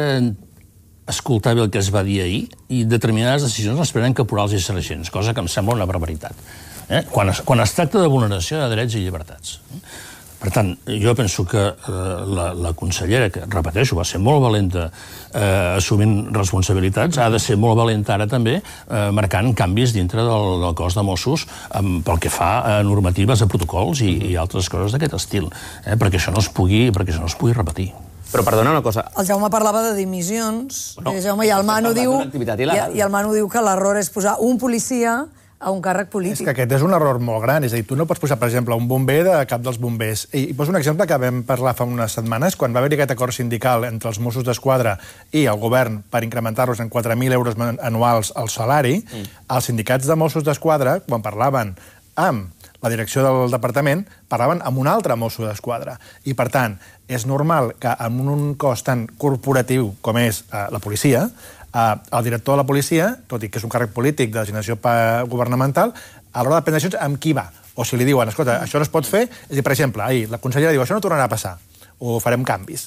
escoltar bé el que es va dir ahir i determinades decisions les prenen caporals i sergents, cosa que em sembla una barbaritat. Quan es tracta de vulneració de drets i llibertats. Per tant, jo penso que la consellera, que, repeteixo, va ser molt valenta assumint responsabilitats, ha de ser molt valenta ara també marcant canvis dintre del cos de Mossos pel que fa a normatives, a protocols i altres coses d'aquest estil, perquè això no es pugui repetir. Però perdona una cosa. El Jaume parlava de dimissions, Jaume, i el Manu diu que l'error és posar un policia a un càrrec polític. És que aquest és un error molt gran. És a dir, tu no pots posar, per exemple, un bomber de cap dels bombers. I poso un exemple que vam parlar fa unes setmanes, quan va haver-hi aquest acord sindical entre els Mossos d'Esquadra i el govern per incrementar-los en 4.000 euros anuals al salari, els sindicats de Mossos d'Esquadra, quan parlaven amb la direcció del departament, parlaven amb un altre Mosso d'Esquadra. I, per tant, és normal que en un cos tan corporatiu com és la policia, el director de la policia, tot i que és un càrrec polític de designació governamental, a l'hora de prendre decisions amb qui va. O si li diuen, escolta, això no es pot fer, és a dir, per exemple, ahir la consellera diu, això no tornarà a passar, o farem canvis.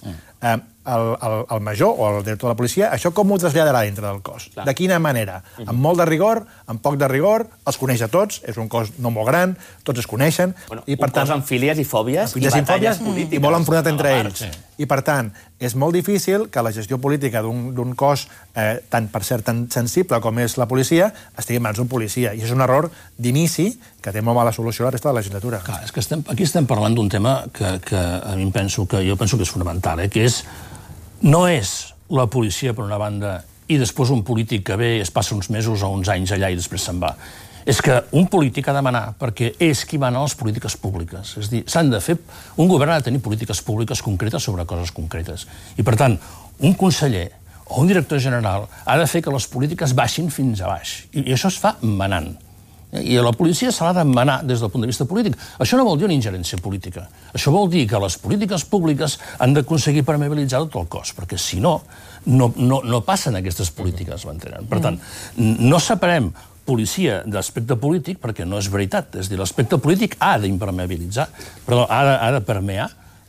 El major o el director de la policia, això com ho traslladarà dintre del cos? De quina manera? Amb molt de rigor, amb poc de rigor, els coneix a tots, és un cos no molt gran, tots es coneixen. Un cos amb fílies i fòbies i batalles polítiques. I molt enfrontat entre ells. I, per tant, és molt difícil que la gestió política d'un cos per cert tan sensible com és la policia estigui en mans d'un policia. I és un error d'inici que té molt mala solució a la resta de la legislatura. Clar, és que aquí estem parlant d'un tema que a mi jo penso que és fonamental, que és no és la policia, per una banda, i després un polític que ve, es passa uns mesos o uns anys allà i després se'n va. És que un polític ha de manar perquè és qui mana les polítiques públiques. És a dir, s'han de fer... Un govern ha de tenir polítiques públiques concretes sobre coses concretes. I, per tant, un conseller o un director general ha de fer que les polítiques baixin fins a baix. I això es fa manant. I a la policia se l'ha de manar des del punt de vista polític. Això no vol dir una ingerència política. Això vol dir que les polítiques públiques han d'aconseguir permeabilitzar tot el cos, perquè si no, no passen aquestes polítiques, m'entenen. Per tant, no separem policia d'aspecte polític perquè no és veritat. És a dir, l'aspecte polític ha d'impermeabilitzar, perdó, ha de permear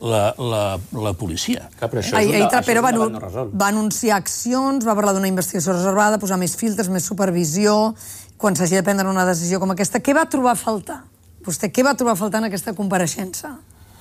la policia. Ahir Trapero va anunciar accions, va parlar d'una investigació reservada, posar més filtres, més supervisió, quan s'hagi de prendre una decisió com aquesta. Què va trobar a faltar? Vostè què va trobar a faltar en aquesta compareixença?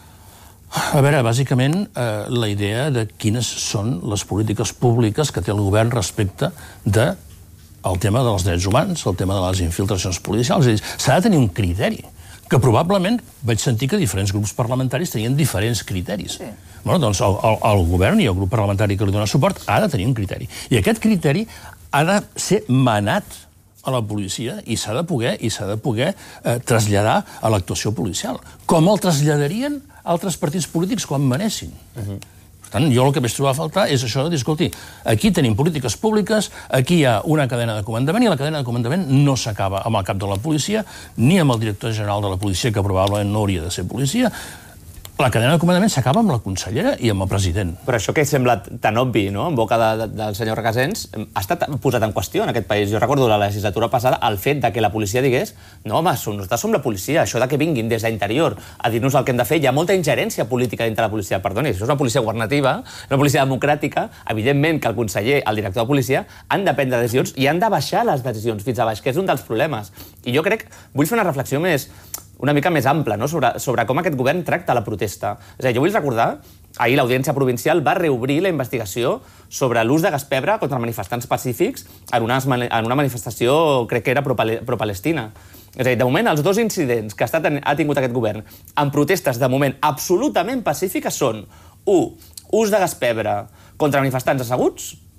A veure, bàsicament, la idea de quines són les polítiques públiques que té el govern respecte del tema dels drets humans, el tema de les infiltracions policials. És a dir, s'ha de tenir un criteri, que probablement vaig sentir que diferents grups parlamentaris tenien diferents criteris. Bueno, doncs el govern i el grup parlamentari que li dona suport ha de tenir un criteri. I aquest criteri ha de ser manat a la policia i s'ha de poder traslladar a l'actuació policial, com el traslladarien altres partits polítics quan manessin. Per tant, jo el que vaig trobar a faltar és això de dir, escolti, aquí tenim polítiques públiques, aquí hi ha una cadena de comandament i la cadena de comandament no s'acaba amb el cap de la policia ni amb el director general de la policia, que probablement no hauria de ser policia. La cadena de comandament s'acaba amb la consellera i amb el president. Però això que sembla tan obvi, no?, en boca del senyor Requesens, ha estat posat en qüestió en aquest país. Jo recordo la legislatura passada el fet de que la policia digués no, home, nosaltres som la policia, això de que vinguin des d'interior a dir-nos el que hem de fer, hi ha molta ingerència política dintre la policia. Perdoni, això és una policia governativa, una policia democràtica, evidentment que el conseller, el director de policia, han de prendre decisions i han de baixar les decisions fins a baix, que és un dels problemes. I jo crec, vull fer una reflexió una mica més ampla, no?, sobre com aquest govern tracta la protesta. És a dir, jo vull recordar, ahir l'Audiència Provincial va reobrir la investigació sobre l'ús de gas pebre contra manifestants pacífics en una manifestació, crec que era pro-Palestina. És a dir, de moment, els dos incidents que ha tingut aquest govern en protestes, de moment, absolutament pacífiques són, 1, ús de gas pebre contra manifestants asseguts,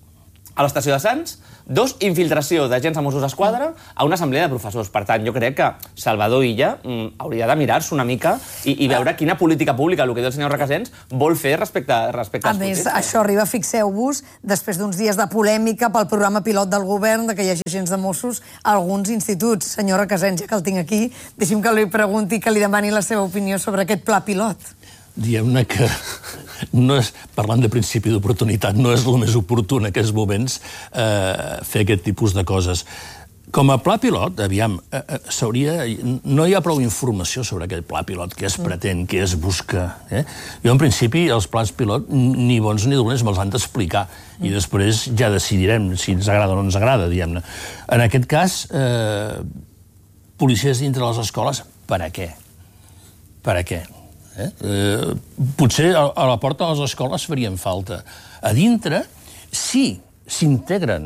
a l'estació de Sants, 2, infiltració d'agents de Mossos d'Esquadra a una assemblea de professors. Per tant, jo crec que Salvador Illa hauria de mirar-se una mica i veure quina política pública, el que diu el senyor Recasens, vol fer respecte als polítics. A més, això arriba, fixeu-vos, després d'uns dies de polèmica pel programa pilot del govern, que hi hagi agents de Mossos a alguns instituts. Senyor Recasens, ja que el tinc aquí, deixi'm que li pregunti, que li demani la seva opinió sobre aquest pla pilot. Diguem-ne que, parlant de principi d'oportunitat, no és el més oportú en aquests moments fer aquest tipus de coses. Com a pla pilot, aviam, no hi ha prou informació sobre aquell pla pilot, què es pretén, què es busca. Jo, en principi, els plans pilot, ni bons ni dolents, me'ls han d'explicar. I després ja decidirem si ens agrada o no ens agrada, diguem-ne. En aquest cas, policies dintre les escoles, per a què? Per a què? Potser a la porta de les escoles farien falta. A dintre, sí, s'integren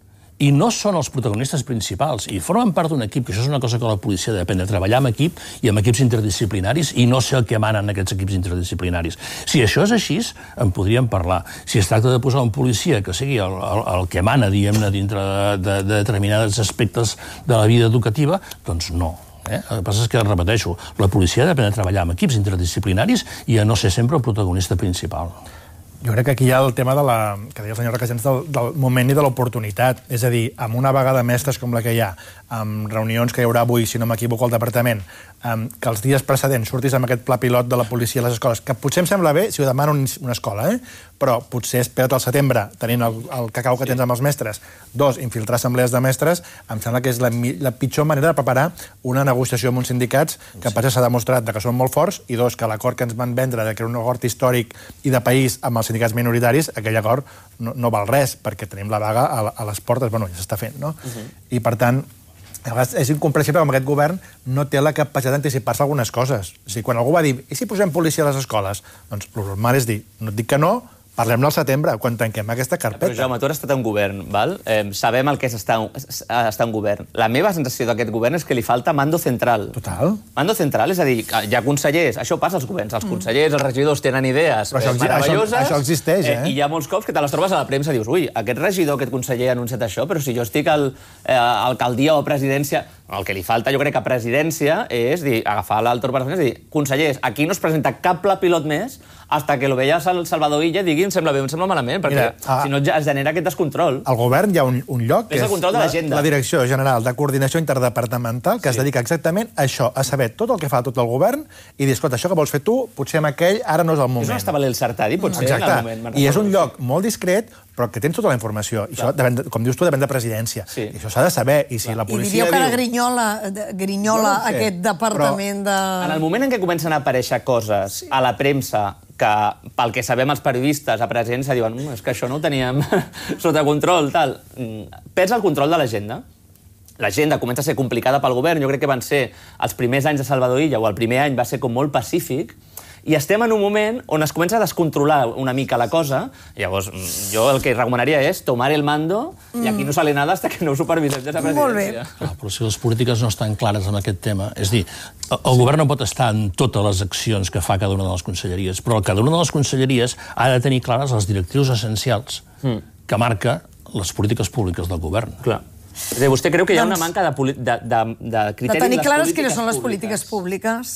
i no són els protagonistes principals i formen part d'un equip, que això és una cosa que la policia ha d'aprendre, treballar amb equip i amb equips interdisciplinaris i no ser el que manen aquests equips interdisciplinaris. Si això és així, en podríem parlar. Si es tracta de posar un policia que sigui el que mana, diguem-ne, dintre de determinats aspectes de la vida educativa, doncs no. El que passa és que, repeteixo, la policia ha d'aprendre a treballar amb equips interdisciplinaris i a no ser sempre el protagonista principal. Jo crec que aquí hi ha el tema que deia el senyor Recasens del moment i de l'oportunitat. És a dir, amb una vaga de mestres com la que hi ha, amb reunions que hi haurà avui, si no m'equivoco, al departament, que els dies precedents surtis amb aquest pla pilot de la policia a les escoles, que potser em sembla bé si ho demana una escola, però potser espera't al setembre, tenint el cacau que tens amb els mestres. 2, infiltrar assemblees de mestres, em sembla que és la pitjor manera de preparar una negociació amb uns sindicats que potser s'ha demostrat que són molt forts, i 2, que l'acord que ens van vendre, que era un acord històric i de país amb els sindicats minoritaris, aquell acord no val res, perquè tenim la vaga a les portes, bueno, ja s'està fent, no? I per tant, a vegades és incomprensible com aquest govern no té la capacitat d'anticipar-se algunes coses. O sigui, quan algú va dir, i si posem policia a les escoles? Doncs el normal és dir, no et dic que no, parlem-ne al setembre, quan tanquem aquesta carpeta. Però, Jaume, tu has estat en govern, val? Sabem el que és estar en govern. La meva sensació d'aquest govern és que li falta mando central. Total. Mando central, és a dir, hi ha consellers, això passa als governs, els consellers, els regidors tenen idees meravelloses. Això existeix, I hi ha molts cops que te les trobes a la premsa i dius, ui, aquest regidor, aquest conseller ha anunciat això, però si jo estic a alcaldia o presidència, el que li falta, jo crec, a presidència és agafar l'altor per les i dir, consellers, aquí no es presenta cap pla pilot més hasta que lo veia Salvador Illa i digui, em sembla bé, em sembla malament, perquè si no es genera aquest descontrol. Al govern hi ha un lloc que és el control de l'agenda. La Direcció General de Coordinació Interdepartamental, que es dedica exactament a això, a saber tot el que fa tot el govern i dir, escolta, això que vols fer tu, potser amb aquell ara no és el moment. És on estava l'Elsartadi, potser, en el moment. I és un lloc molt discret, però que tens tota la informació. I això, com dius tu, depèn de presidència. I això s'ha de saber. I si la policia diu... I diu que grinyola aquest departament de... En el moment en què comencen a aparèixer coses a la premsa que, pel que sabem els periodistes a presència, diuen és que això no ho teníem sota control, tal. Perds el control de l'agenda. L'agenda comença a ser complicada pel govern. Jo crec que van ser els primers anys de Salvador Illa, o el primer any va ser com molt pacífic, i estem en un moment on es comença a descontrolar una mica la cosa. Llavors, jo el que recomanaria és tomar el mando i aquí no sale nada hasta que no ho supervisem des de presidència. Però si les polítiques no estan clares en aquest tema, és dir, el govern no pot estar en totes les accions que fa cada una de les conselleries, però cada una de les conselleries ha de tenir clares els directius essencials que marca les polítiques públiques del govern. Clar. És a dir, vostè creu que hi ha una manca de criteri de tenir clares quines són les polítiques públiques.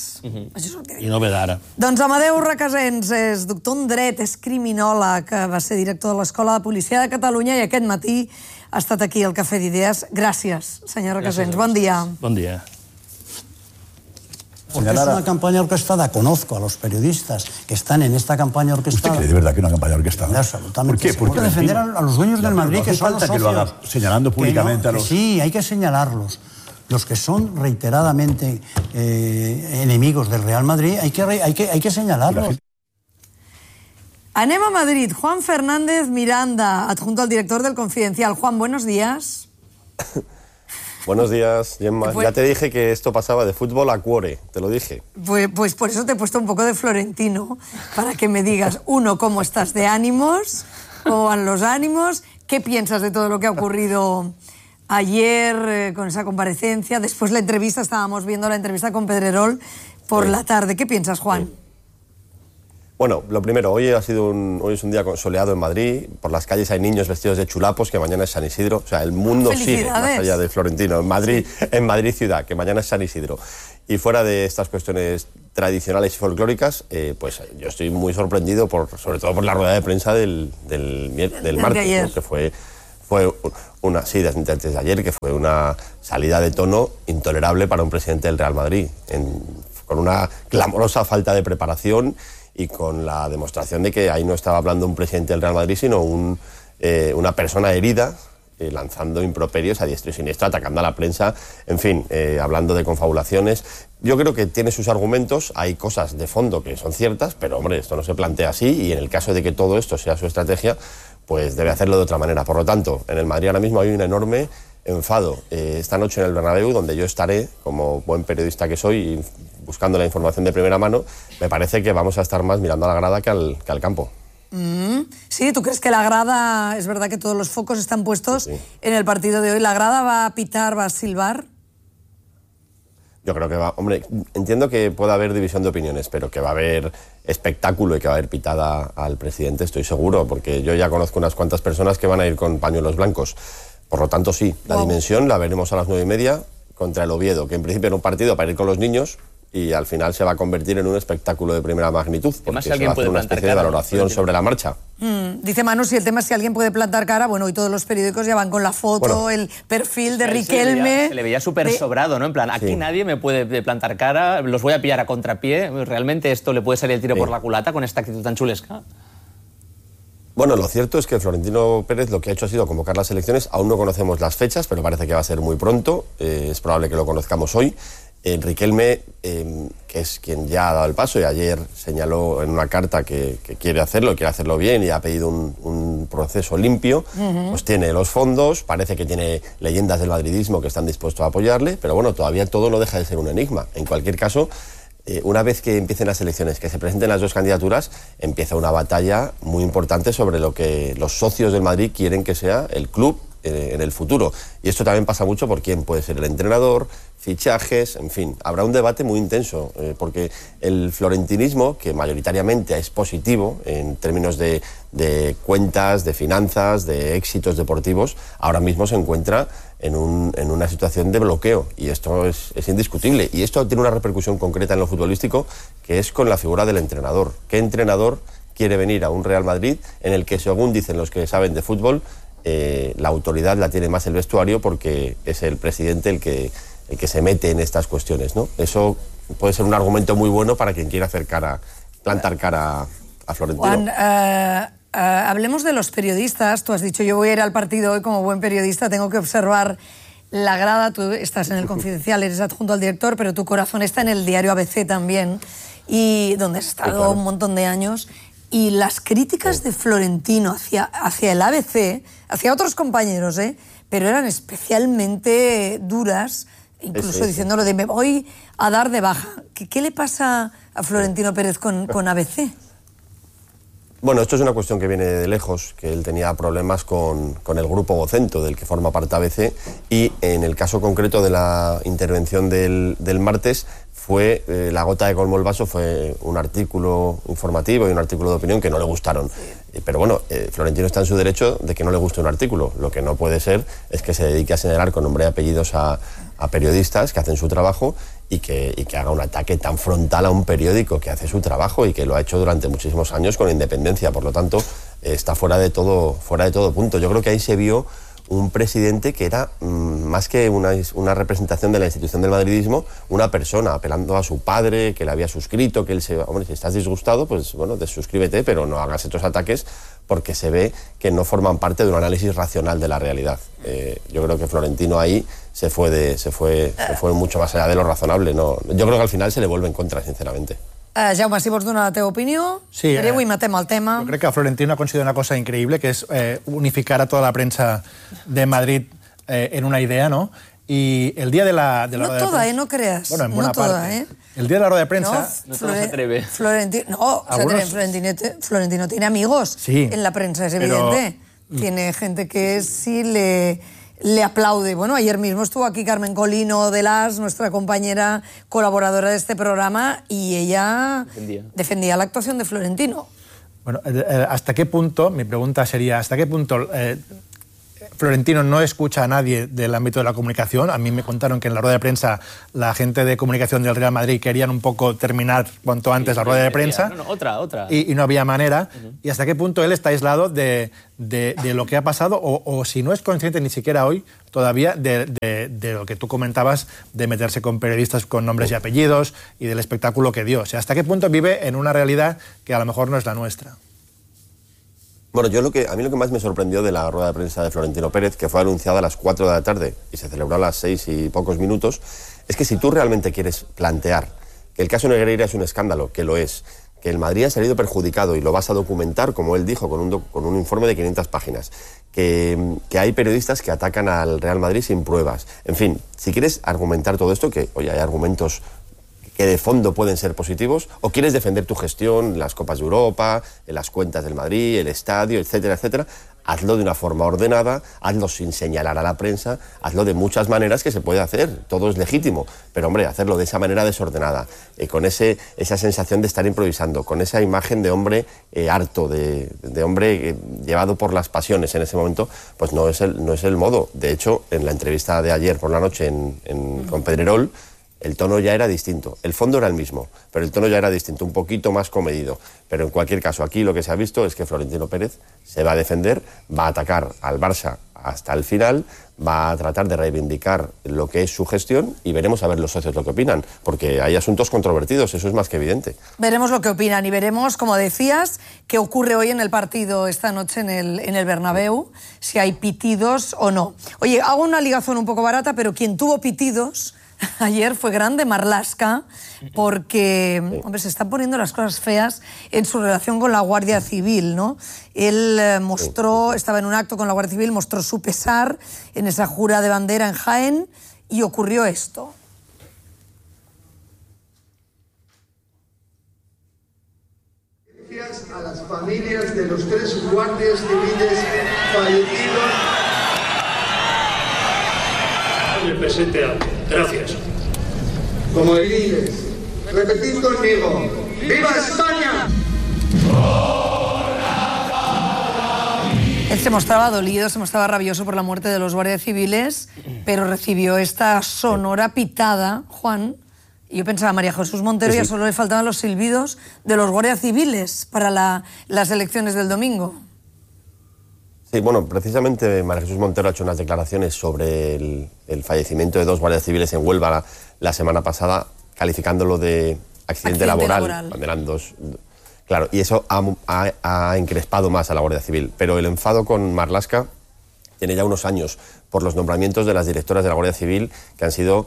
I no ve d'ara. Doncs Amadeu Recasens és doctor en dret, és criminòleg, va ser director de l'Escola de Policia de Catalunya i aquest matí ha estat aquí al Cafè d'Idees. Gràcies, senyor Recasens. Bon dia. Bon dia. Porque es una campaña orquestada. Conozco a los periodistas que están en esta campaña orquestada. ¿Usted cree de verdad que es una campaña orquestada? Absolutamente. ¿Por qué? Porque hay que defender a los dueños del Madrid, que son los socios. Que lo haga señalando públicamente a los... Sí, hay que señalarlos. Los que son reiteradamente enemigos del Real Madrid, hay que señalarlos. Anem a Madrid. Juan Fernández Miranda, adjunto al director del Confidencial. Juan, buenos días. Buenos días, Gemma. Ya te dije que esto pasaba de fútbol a cuore, te lo dije. Pues por eso te he puesto un poco de Florentino, para que me digas, uno, cómo estás de ánimos, cómo van los ánimos, qué piensas de todo lo que ha ocurrido ayer con esa comparecencia, después la entrevista, estábamos viendo la entrevista con Pedrerol por la tarde. ¿Qué piensas, Juan? Bueno, lo primero, hoy es un día soleado en Madrid. Por las calles hay niños vestidos de chulapos, que mañana es San Isidro. O sea, el mundo sigue más allá de Florentino. En Madrid ciudad, que mañana es San Isidro. Y fuera de estas cuestiones tradicionales y folclóricas, pues yo estoy muy sorprendido, sobre todo por la rueda de prensa del martes, ¿no? Que fue una, sí, desde ayer, que fue una salida de tono intolerable para un presidente del Real Madrid, con una clamorosa falta de preparación y con la demostración de que ahí no estaba hablando un presidente del Real Madrid, sino una persona herida, lanzando improperios a diestro y siniestro, atacando a la prensa, en fin, hablando de confabulaciones. Yo creo que tiene sus argumentos, hay cosas de fondo que son ciertas, pero hombre, esto no se plantea así, y en el caso de que todo esto sea su estrategia, pues debe hacerlo de otra manera. Por lo tanto, en el Madrid ahora mismo hay un enorme enfado. Esta noche en el Bernabéu, donde yo estaré, como buen periodista que soy, y buscando la información de primera mano, me parece que vamos a estar más mirando a la grada que al campo. Sí, ¿tú crees que la grada, es verdad que todos los focos están puestos en el partido de hoy, la grada va a pitar, va a silbar? Yo creo que va, hombre, entiendo que pueda haber división de opiniones, pero que va a haber espectáculo y que va a haber pitada al presidente, estoy seguro, porque yo ya conozco unas cuantas personas que van a ir con pañuelos blancos. Por lo tanto, sí, la dimensión la veremos a las 9:30 contra el Oviedo, que en principio era un partido para ir con los niños, y al final se va a convertir en un espectáculo de primera magnitud, porque se va a hacer una especie de valoración sobre la marcha. Dice Manu, si el tema es si alguien puede plantar cara, bueno, hoy todos los periódicos ya van con la foto, el perfil de Riquelme. Se le veía súper sobrado, ¿no? En plan, aquí nadie me puede plantar cara, los voy a pillar a contrapié. ¿Realmente esto le puede salir el tiro por la culata con esta actitud tan chulesca? Bueno, lo cierto es que Florentino Pérez lo que ha hecho ha sido convocar las elecciones. Aún no conocemos las fechas, pero parece que va a ser muy pronto. Es probable que lo conozcamos hoy. Riquelme, que es quien ya ha dado el paso y ayer señaló en una carta que quiere hacerlo bien y ha pedido un proceso limpio, pues tiene los fondos, parece que tiene leyendas del madridismo que están dispuestos a apoyarle, pero bueno, todavía todo no deja de ser un enigma. En cualquier caso, una vez que empiecen las elecciones, que se presenten las dos candidaturas, empieza una batalla muy importante sobre lo que los socios del Madrid quieren que sea el club en el futuro. Y esto también pasa mucho por quién puede ser el entrenador, fichajes, en fin, habrá un debate muy intenso, porque el florentinismo, que mayoritariamente es positivo en términos de cuentas, de finanzas, de éxitos deportivos, ahora mismo se encuentra en una situación de bloqueo, y esto es indiscutible, y esto tiene una repercusión concreta en lo futbolístico, que es con la figura del entrenador. ¿Qué entrenador quiere venir a un Real Madrid en el que, según dicen los que saben de fútbol, la autoridad la tiene más el vestuario, porque es el presidente el que se mete en estas cuestiones, ¿no? Eso puede ser un argumento muy bueno para quien quiera plantar cara a Florentino. Juan, hablemos de los periodistas. Tú has dicho, yo voy a ir al partido hoy como buen periodista, tengo que observar la grada. Tú estás en el Confidencial, eres adjunto al director, pero tu corazón está en el diario ABC también, y donde has estado un montón de años. Y las críticas de Florentino hacia el ABC, hacia otros compañeros, pero eran especialmente duras, incluso diciéndolo de me voy a dar de baja. ¿Qué le pasa a Florentino Pérez con ABC? Bueno, esto es una cuestión que viene de lejos, que él tenía problemas con el grupo Vocento, del que forma parte ABC, y en el caso concreto de la intervención del martes, fue la gota que colmó el vaso, fue un artículo informativo y un artículo de opinión que no le gustaron. Pero bueno, Florentino está en su derecho de que no le guste un artículo. Lo que no puede ser es que se dedique a señalar con nombre y apellidos a periodistas que hacen su trabajo y que haga un ataque tan frontal a un periódico que hace su trabajo y que lo ha hecho durante muchísimos años con independencia. Por lo tanto, está fuera de todo punto. Yo creo que ahí se vio un presidente que era, más que una representación de la institución del madridismo, una persona apelando a su padre, que le había suscrito, que él hombre, si estás disgustado, pues bueno, desuscríbete, pero no hagas estos ataques, porque se ve que no forman parte de un análisis racional de la realidad. Yo creo que Florentino ahí se fue mucho más allá de lo razonable. No, yo creo que al final se le vuelve en contra, sinceramente. Jaume, si vols donar la teva opinió, sí, avui matem el tema. Jo crec que Florentino ha aconseguit una cosa increïble, que és unificar a tota la premsa de Madrid en una idea, ¿no? Y el día de la no rueda toda, de prensa... no creas. Bueno, en buena no toda, parte. El día de la rueda de prensa... No todo se atreve. Florentino tiene amigos sí, en la prensa, es evidente. Tiene gente que sí le le aplaude. Bueno, ayer mismo estuvo aquí Carmen Colino de Las, nuestra compañera colaboradora de este programa, y ella defendía la actuación de Florentino. Bueno, ¿hasta qué punto, mi pregunta sería, hasta qué punto Florentino no escucha a nadie del ámbito de la comunicación? A mí me contaron que en la rueda de prensa la gente de comunicación del Real Madrid querían un poco terminar cuanto antes la rueda de prensa. Otra. Y no había manera. ¿Y hasta qué punto él está aislado de lo que ha pasado? O si no es consciente ni siquiera hoy todavía de lo que tú comentabas, de meterse con periodistas con nombres y apellidos y del espectáculo que dio. O sea, ¿hasta qué punto vive en una realidad que a lo mejor no es la nuestra? Bueno, a mí lo que más me sorprendió de la rueda de prensa de Florentino Pérez, que fue anunciada a las 4 de la tarde y se celebró a las 6 y pocos minutos, es que si tú realmente quieres plantear que el caso Negreira es un escándalo, que lo es, que el Madrid ha salido perjudicado y lo vas a documentar, como él dijo, con un informe de 500 páginas, que hay periodistas que atacan al Real Madrid sin pruebas. En fin, si quieres argumentar todo esto, que oye, hay argumentos que de fondo pueden ser positivos, o quieres defender tu gestión, las Copas de Europa, las cuentas del Madrid, el estadio, etcétera, etcétera, hazlo de una forma ordenada, hazlo sin señalar a la prensa, hazlo de muchas maneras que se puede hacer, todo es legítimo, pero hombre, hacerlo de esa manera desordenada, con esa sensación de estar improvisando, con esa imagen de hombre harto, de hombre llevado por las pasiones en ese momento, pues no es el modo. De hecho, en la entrevista de ayer por la noche con Pedrerol, el tono ya era distinto. El fondo era el mismo, pero el tono ya era distinto, un poquito más comedido. Pero en cualquier caso, aquí lo que se ha visto es que Florentino Pérez se va a defender, va a atacar al Barça hasta el final, va a tratar de reivindicar lo que es su gestión y veremos a ver los socios lo que opinan, porque hay asuntos controvertidos, eso es más que evidente. Veremos lo que opinan y veremos, como decías, qué ocurre hoy en el partido esta noche en el Bernabéu, si hay pitidos o no. Oye, hago una ligazón un poco barata, pero quien tuvo pitidos ayer fue grande Marlaska, porque, hombre, se están poniendo las cosas feas en su relación con la Guardia Civil, ¿no? Él estaba en un acto con la Guardia Civil, mostró su pesar en esa jura de bandera en Jaén y ocurrió esto. Gracias a las familias de los 3 guardias civiles fallecidos. Me presente algo. Gracias. Como ediles, repetid conmigo. ¡Viva España! Él se mostraba dolido, se mostraba rabioso por la muerte de los guardias civiles, pero recibió esta sonora pitada, Juan. Y yo pensaba, María Jesús Montero, ya solo le faltaban los silbidos de los guardias civiles para las elecciones del domingo. Sí, bueno, precisamente María Jesús Montero ha hecho unas declaraciones sobre el fallecimiento de 2 guardias civiles en Huelva la semana pasada, calificándolo de accidente laboral. Cuando eran 2. Claro, y eso ha encrespado más a la Guardia Civil. Pero el enfado con Marlaska tiene ya unos años por los nombramientos de las directoras de la Guardia Civil que han sido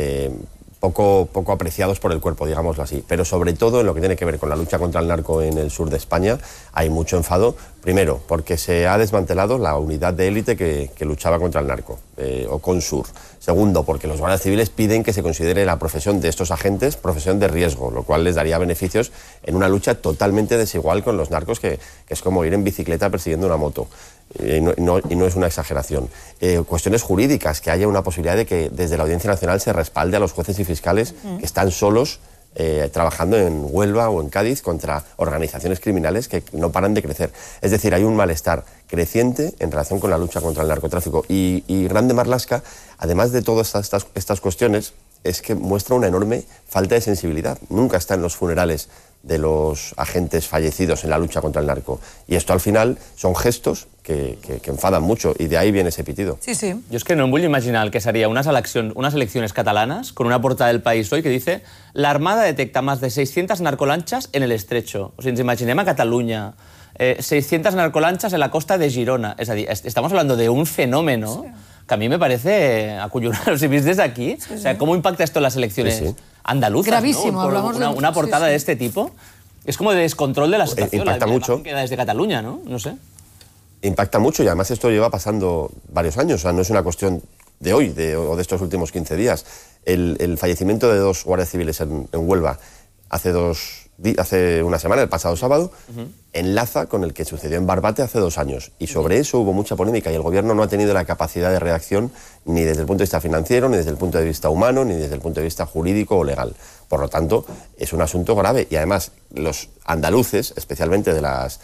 poco apreciados por el cuerpo, digámoslo así. Pero sobre todo en lo que tiene que ver con la lucha contra el narco en el sur de España hay mucho enfado. Primero, porque se ha desmantelado la unidad de élite que luchaba contra el narco, o CONSUR. Segundo, porque los guardias civiles piden que se considere la profesión de estos agentes profesión de riesgo, lo cual les daría beneficios en una lucha totalmente desigual con los narcos, que es como ir en bicicleta persiguiendo una moto. Y no es una exageración. Cuestiones jurídicas, que haya una posibilidad de que desde la Audiencia Nacional se respalde a los jueces y fiscales que están solos trabajando en Huelva o en Cádiz contra organizaciones criminales que no paran de crecer. Es decir, hay un malestar creciente en relación con la lucha contra el narcotráfico. Y Grande Marlaska, además de todas estas cuestiones, es que muestra una enorme falta de sensibilidad. Nunca está en los funerales de los agentes fallecidos en la lucha contra el narco. Y esto al final son gestos que enfadan mucho, y de ahí viene ese pitido. Sí, sí. Jo és que no em vull imaginar el que seria unes elecciones catalanas con una portada del País Hoy que dice «La Armada detecta más de 600 narcolanchas en el Estrecho». O sigui, ens imaginem a Catalunya 600 narcolanchas en la costa de Girona. És a dir, estamos hablando de un fenómeno que a mí me parece acullonante. Si vist desde aquí, o sea, ¿cómo impacta esto en las elecciones andaluzas? Gravísimo, ¿no? hablamos de una portada de este tipo. Es como de descontrol de la situación. Impacta mucho. Queda desde Cataluña, ¿no? No sé. Impacta mucho, y además esto lleva pasando varios años. O sea, no es una cuestión de hoy o de estos últimos 15 días. El fallecimiento de 2 guardias civiles en Huelva hace 2 hace una semana, el pasado sábado, enlaza con el que sucedió en Barbate hace 2 años. Y sobre eso hubo mucha polémica y el gobierno no ha tenido la capacidad de reacción ni desde el punto de vista financiero, ni desde el punto de vista humano, ni desde el punto de vista jurídico o legal. Por lo tanto, es un asunto grave. Y además, los andaluces, especialmente de las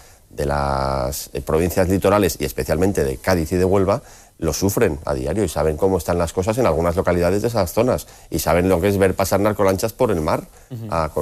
provincias litorales y especialmente de Cádiz y de Huelva, lo sufren a diario y saben cómo están las cosas en algunas localidades de esas zonas y saben lo que es ver pasar narcolanchas por el mar a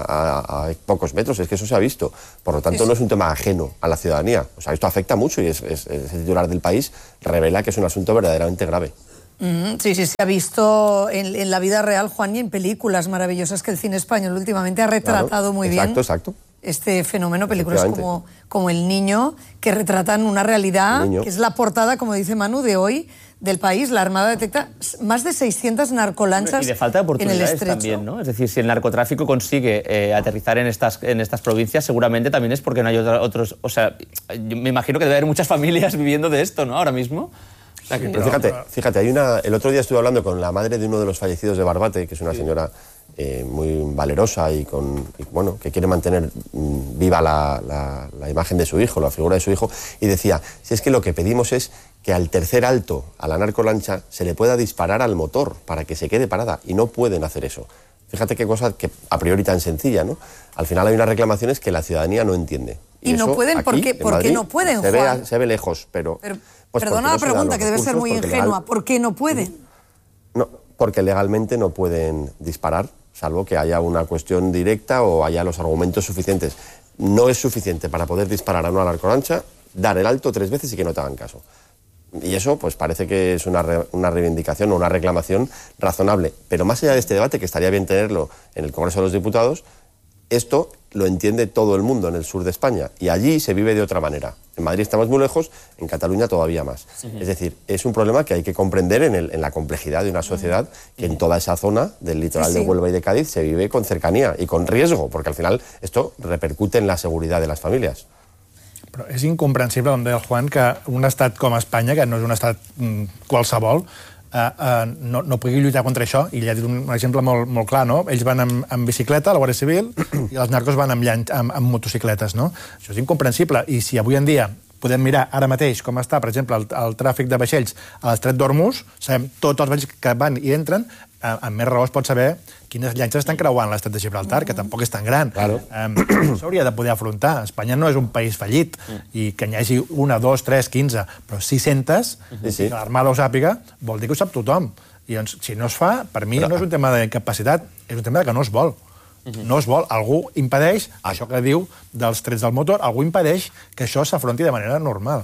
pocos metros. Es que eso se ha visto. Por lo tanto, no es un tema ajeno a la ciudadanía. O sea, esto afecta mucho y el titular del País revela que es un asunto verdaderamente grave. Sí, se ha visto en la vida real, Juan, y en películas maravillosas que el cine español últimamente ha retratado muy bien. Exacto. Este fenómeno, películas como El Niño, que retratan una realidad, que es la portada, como dice Manu, de hoy, del País. La Armada detecta más de 600 narcolanchas y de falta de oportunidades también, ¿no? Es decir, si el narcotráfico consigue aterrizar en estas provincias, seguramente también es porque no hay otros... O sea, yo me imagino que debe haber muchas familias viviendo de esto, ¿no? Ahora mismo. O sea, Pero fíjate, el otro día estuve hablando con la madre de uno de los fallecidos de Barbate, que es una señora muy valerosa y que quiere mantener viva la imagen de su hijo, la figura de su hijo, y decía, si es que lo que pedimos es que al tercer alto, a la narcolancha, se le pueda disparar al motor para que se quede parada, y no pueden hacer eso. Fíjate qué cosa que a priori tan sencilla, ¿no? Al final hay unas reclamaciones que la ciudadanía no entiende. Y no pueden, ¿por qué no pueden, Juan? Se ve lejos, pero perdona la pregunta, que debe ser muy ingenua. ¿Por qué no pueden? No, porque legalmente no pueden disparar, salvo que haya una cuestión directa o haya los argumentos suficientes. No es suficiente para poder disparar a una narcolancha, dar el alto 3 veces y que no te hagan caso. Y eso, pues parece que es una reivindicación o una reclamación razonable. Pero más allá de este debate, que estaría bien tenerlo en el Congreso de los Diputados, esto lo entiende todo el mundo en el sur de España y allí se vive de otra manera. En Madrid estamos muy lejos, en Cataluña todavía más. Es decir, es un problema que hay que comprender en la complejidad de una sociedad que en toda esa zona del litoral de Huelva y de Cádiz se vive con cercanía y con riesgo, porque al final esto repercute en la seguridad de las familias. Però és incomprensible, com deia el Juan, que un estat com Espanya, que no és un estat qualsevol, no pugui lluitar contra això. I ja he dit un exemple molt clar, no? Ells van amb bicicleta, a la Guàrdia Civil, i els narcos van amb motocicletes, no? Això és incomprensible. I si avui en dia podem mirar ara mateix com està, per exemple, el tràfic de vaixells a l'estret d'Hormuz, sabem tots els vaixells que van i entren, amb més raó es pot saber quines llanxes estan creuant l'estret de Gibraltar, que tampoc és tan gran. S'hauria de poder afrontar. Espanya no és un país fallit, i que n'hi hagi 1, 2, 3, 15, però 600, que l'Armada ho sàpiga, vol dir que ho sap tothom. I doncs, si no es fa, per mi no és un tema d'incapacitat, és un tema que no es vol. No es vol. Algú impedeix, això que diu dels trets del motor, algú impedeix que això s'afronti de manera normal.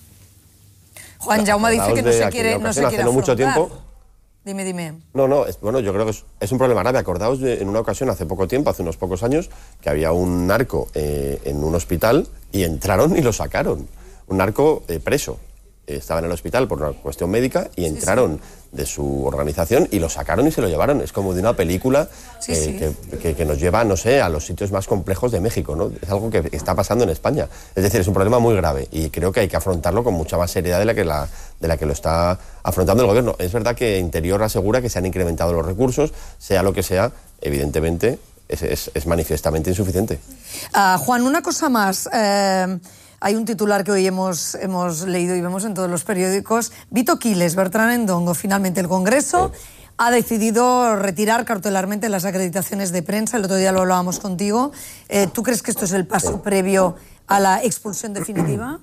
Juan Jaume dice que no se quiere afrontar. Dime. No, yo creo que es un problema grave. Acordaos en una ocasión, hace poco tiempo, hace unos pocos años, que había un narco en un hospital y entraron y lo sacaron. Un narco preso. Estaba en el hospital por una cuestión médica y entraron de su organización y lo sacaron y se lo llevaron. Es como de una película que nos lleva, no sé, a los sitios más complejos de México, ¿no? Es algo que está pasando en España. Es decir, es un problema muy grave y creo que hay que afrontarlo con mucha más seriedad de la que lo está afrontando el gobierno. Es verdad que Interior asegura que se han incrementado los recursos, sea lo que sea, evidentemente es manifiestamente insuficiente. Juan, una cosa más. Hay un titular que hoy hemos leído y vemos en todos los periódicos. Vito Quiles, Bertrán Endongo. Finalmente el Congreso ha decidido retirar cautelarmente las acreditaciones de prensa. El otro día lo hablábamos contigo. ¿Tú crees que esto es el paso previo a la expulsión definitiva?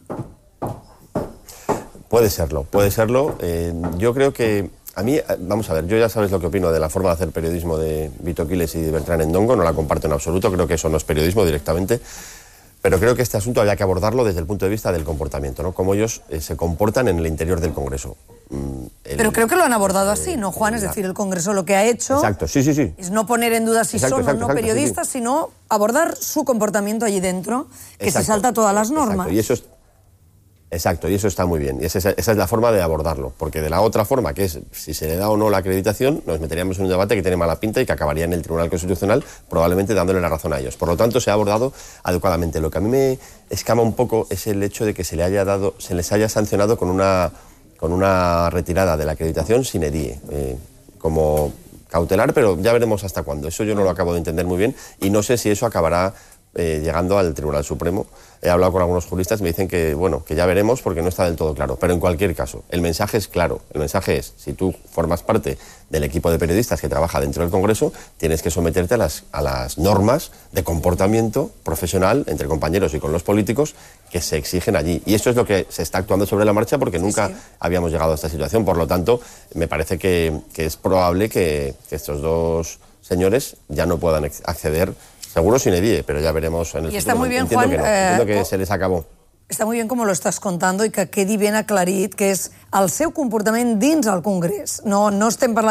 Puede serlo. Yo creo que a mí, vamos a ver, yo ya sabes lo que opino de la forma de hacer periodismo de Vito Quiles y de Bertrán Endongo. No la comparto en absoluto. Creo que eso no es periodismo directamente. Pero creo que este asunto había que abordarlo desde el punto de vista del comportamiento, ¿no? Cómo ellos se comportan en el interior del Congreso. Pero creo que lo han abordado así, ¿no, Juan? Es decir, el Congreso lo que ha hecho es no poner en duda si son o no periodistas, sino abordar su comportamiento allí dentro, que se salta todas las normas. Exacto, y eso está muy bien. Y esa es la forma de abordarlo. Porque de la otra forma, que es si se le da o no la acreditación, nos meteríamos en un debate que tiene mala pinta y que acabaría en el Tribunal Constitucional, probablemente dándole la razón a ellos. Por lo tanto, se ha abordado adecuadamente. Lo que a mí me escama un poco es el hecho de que se les haya sancionado con una retirada de la acreditación sine die, como cautelar, pero ya veremos hasta cuándo. Eso yo no lo acabo de entender muy bien y no sé si eso acabará llegando al Tribunal Supremo. He hablado con algunos juristas y me dicen que, bueno, que ya veremos porque no está del todo claro. Pero en cualquier caso, el mensaje es claro. El mensaje es, si tú formas parte del equipo de periodistas que trabaja dentro del Congreso, tienes que someterte a las normas de comportamiento profesional entre compañeros y con los políticos que se exigen allí. Y eso es lo que se está actuando sobre la marcha porque nunca habíamos llegado a esta situación. Por lo tanto, me parece que es probable que estos dos señores ya no puedan acceder. Seguro sin edie, pero ya veremos en el futuro. Está muy bien, entiendo Juan, que no. Entiendo que se les acabó. Està molt bé com lo estàs contant i que quedi ben aclarit que és el seu comportament dins el Congrés. No estem parlant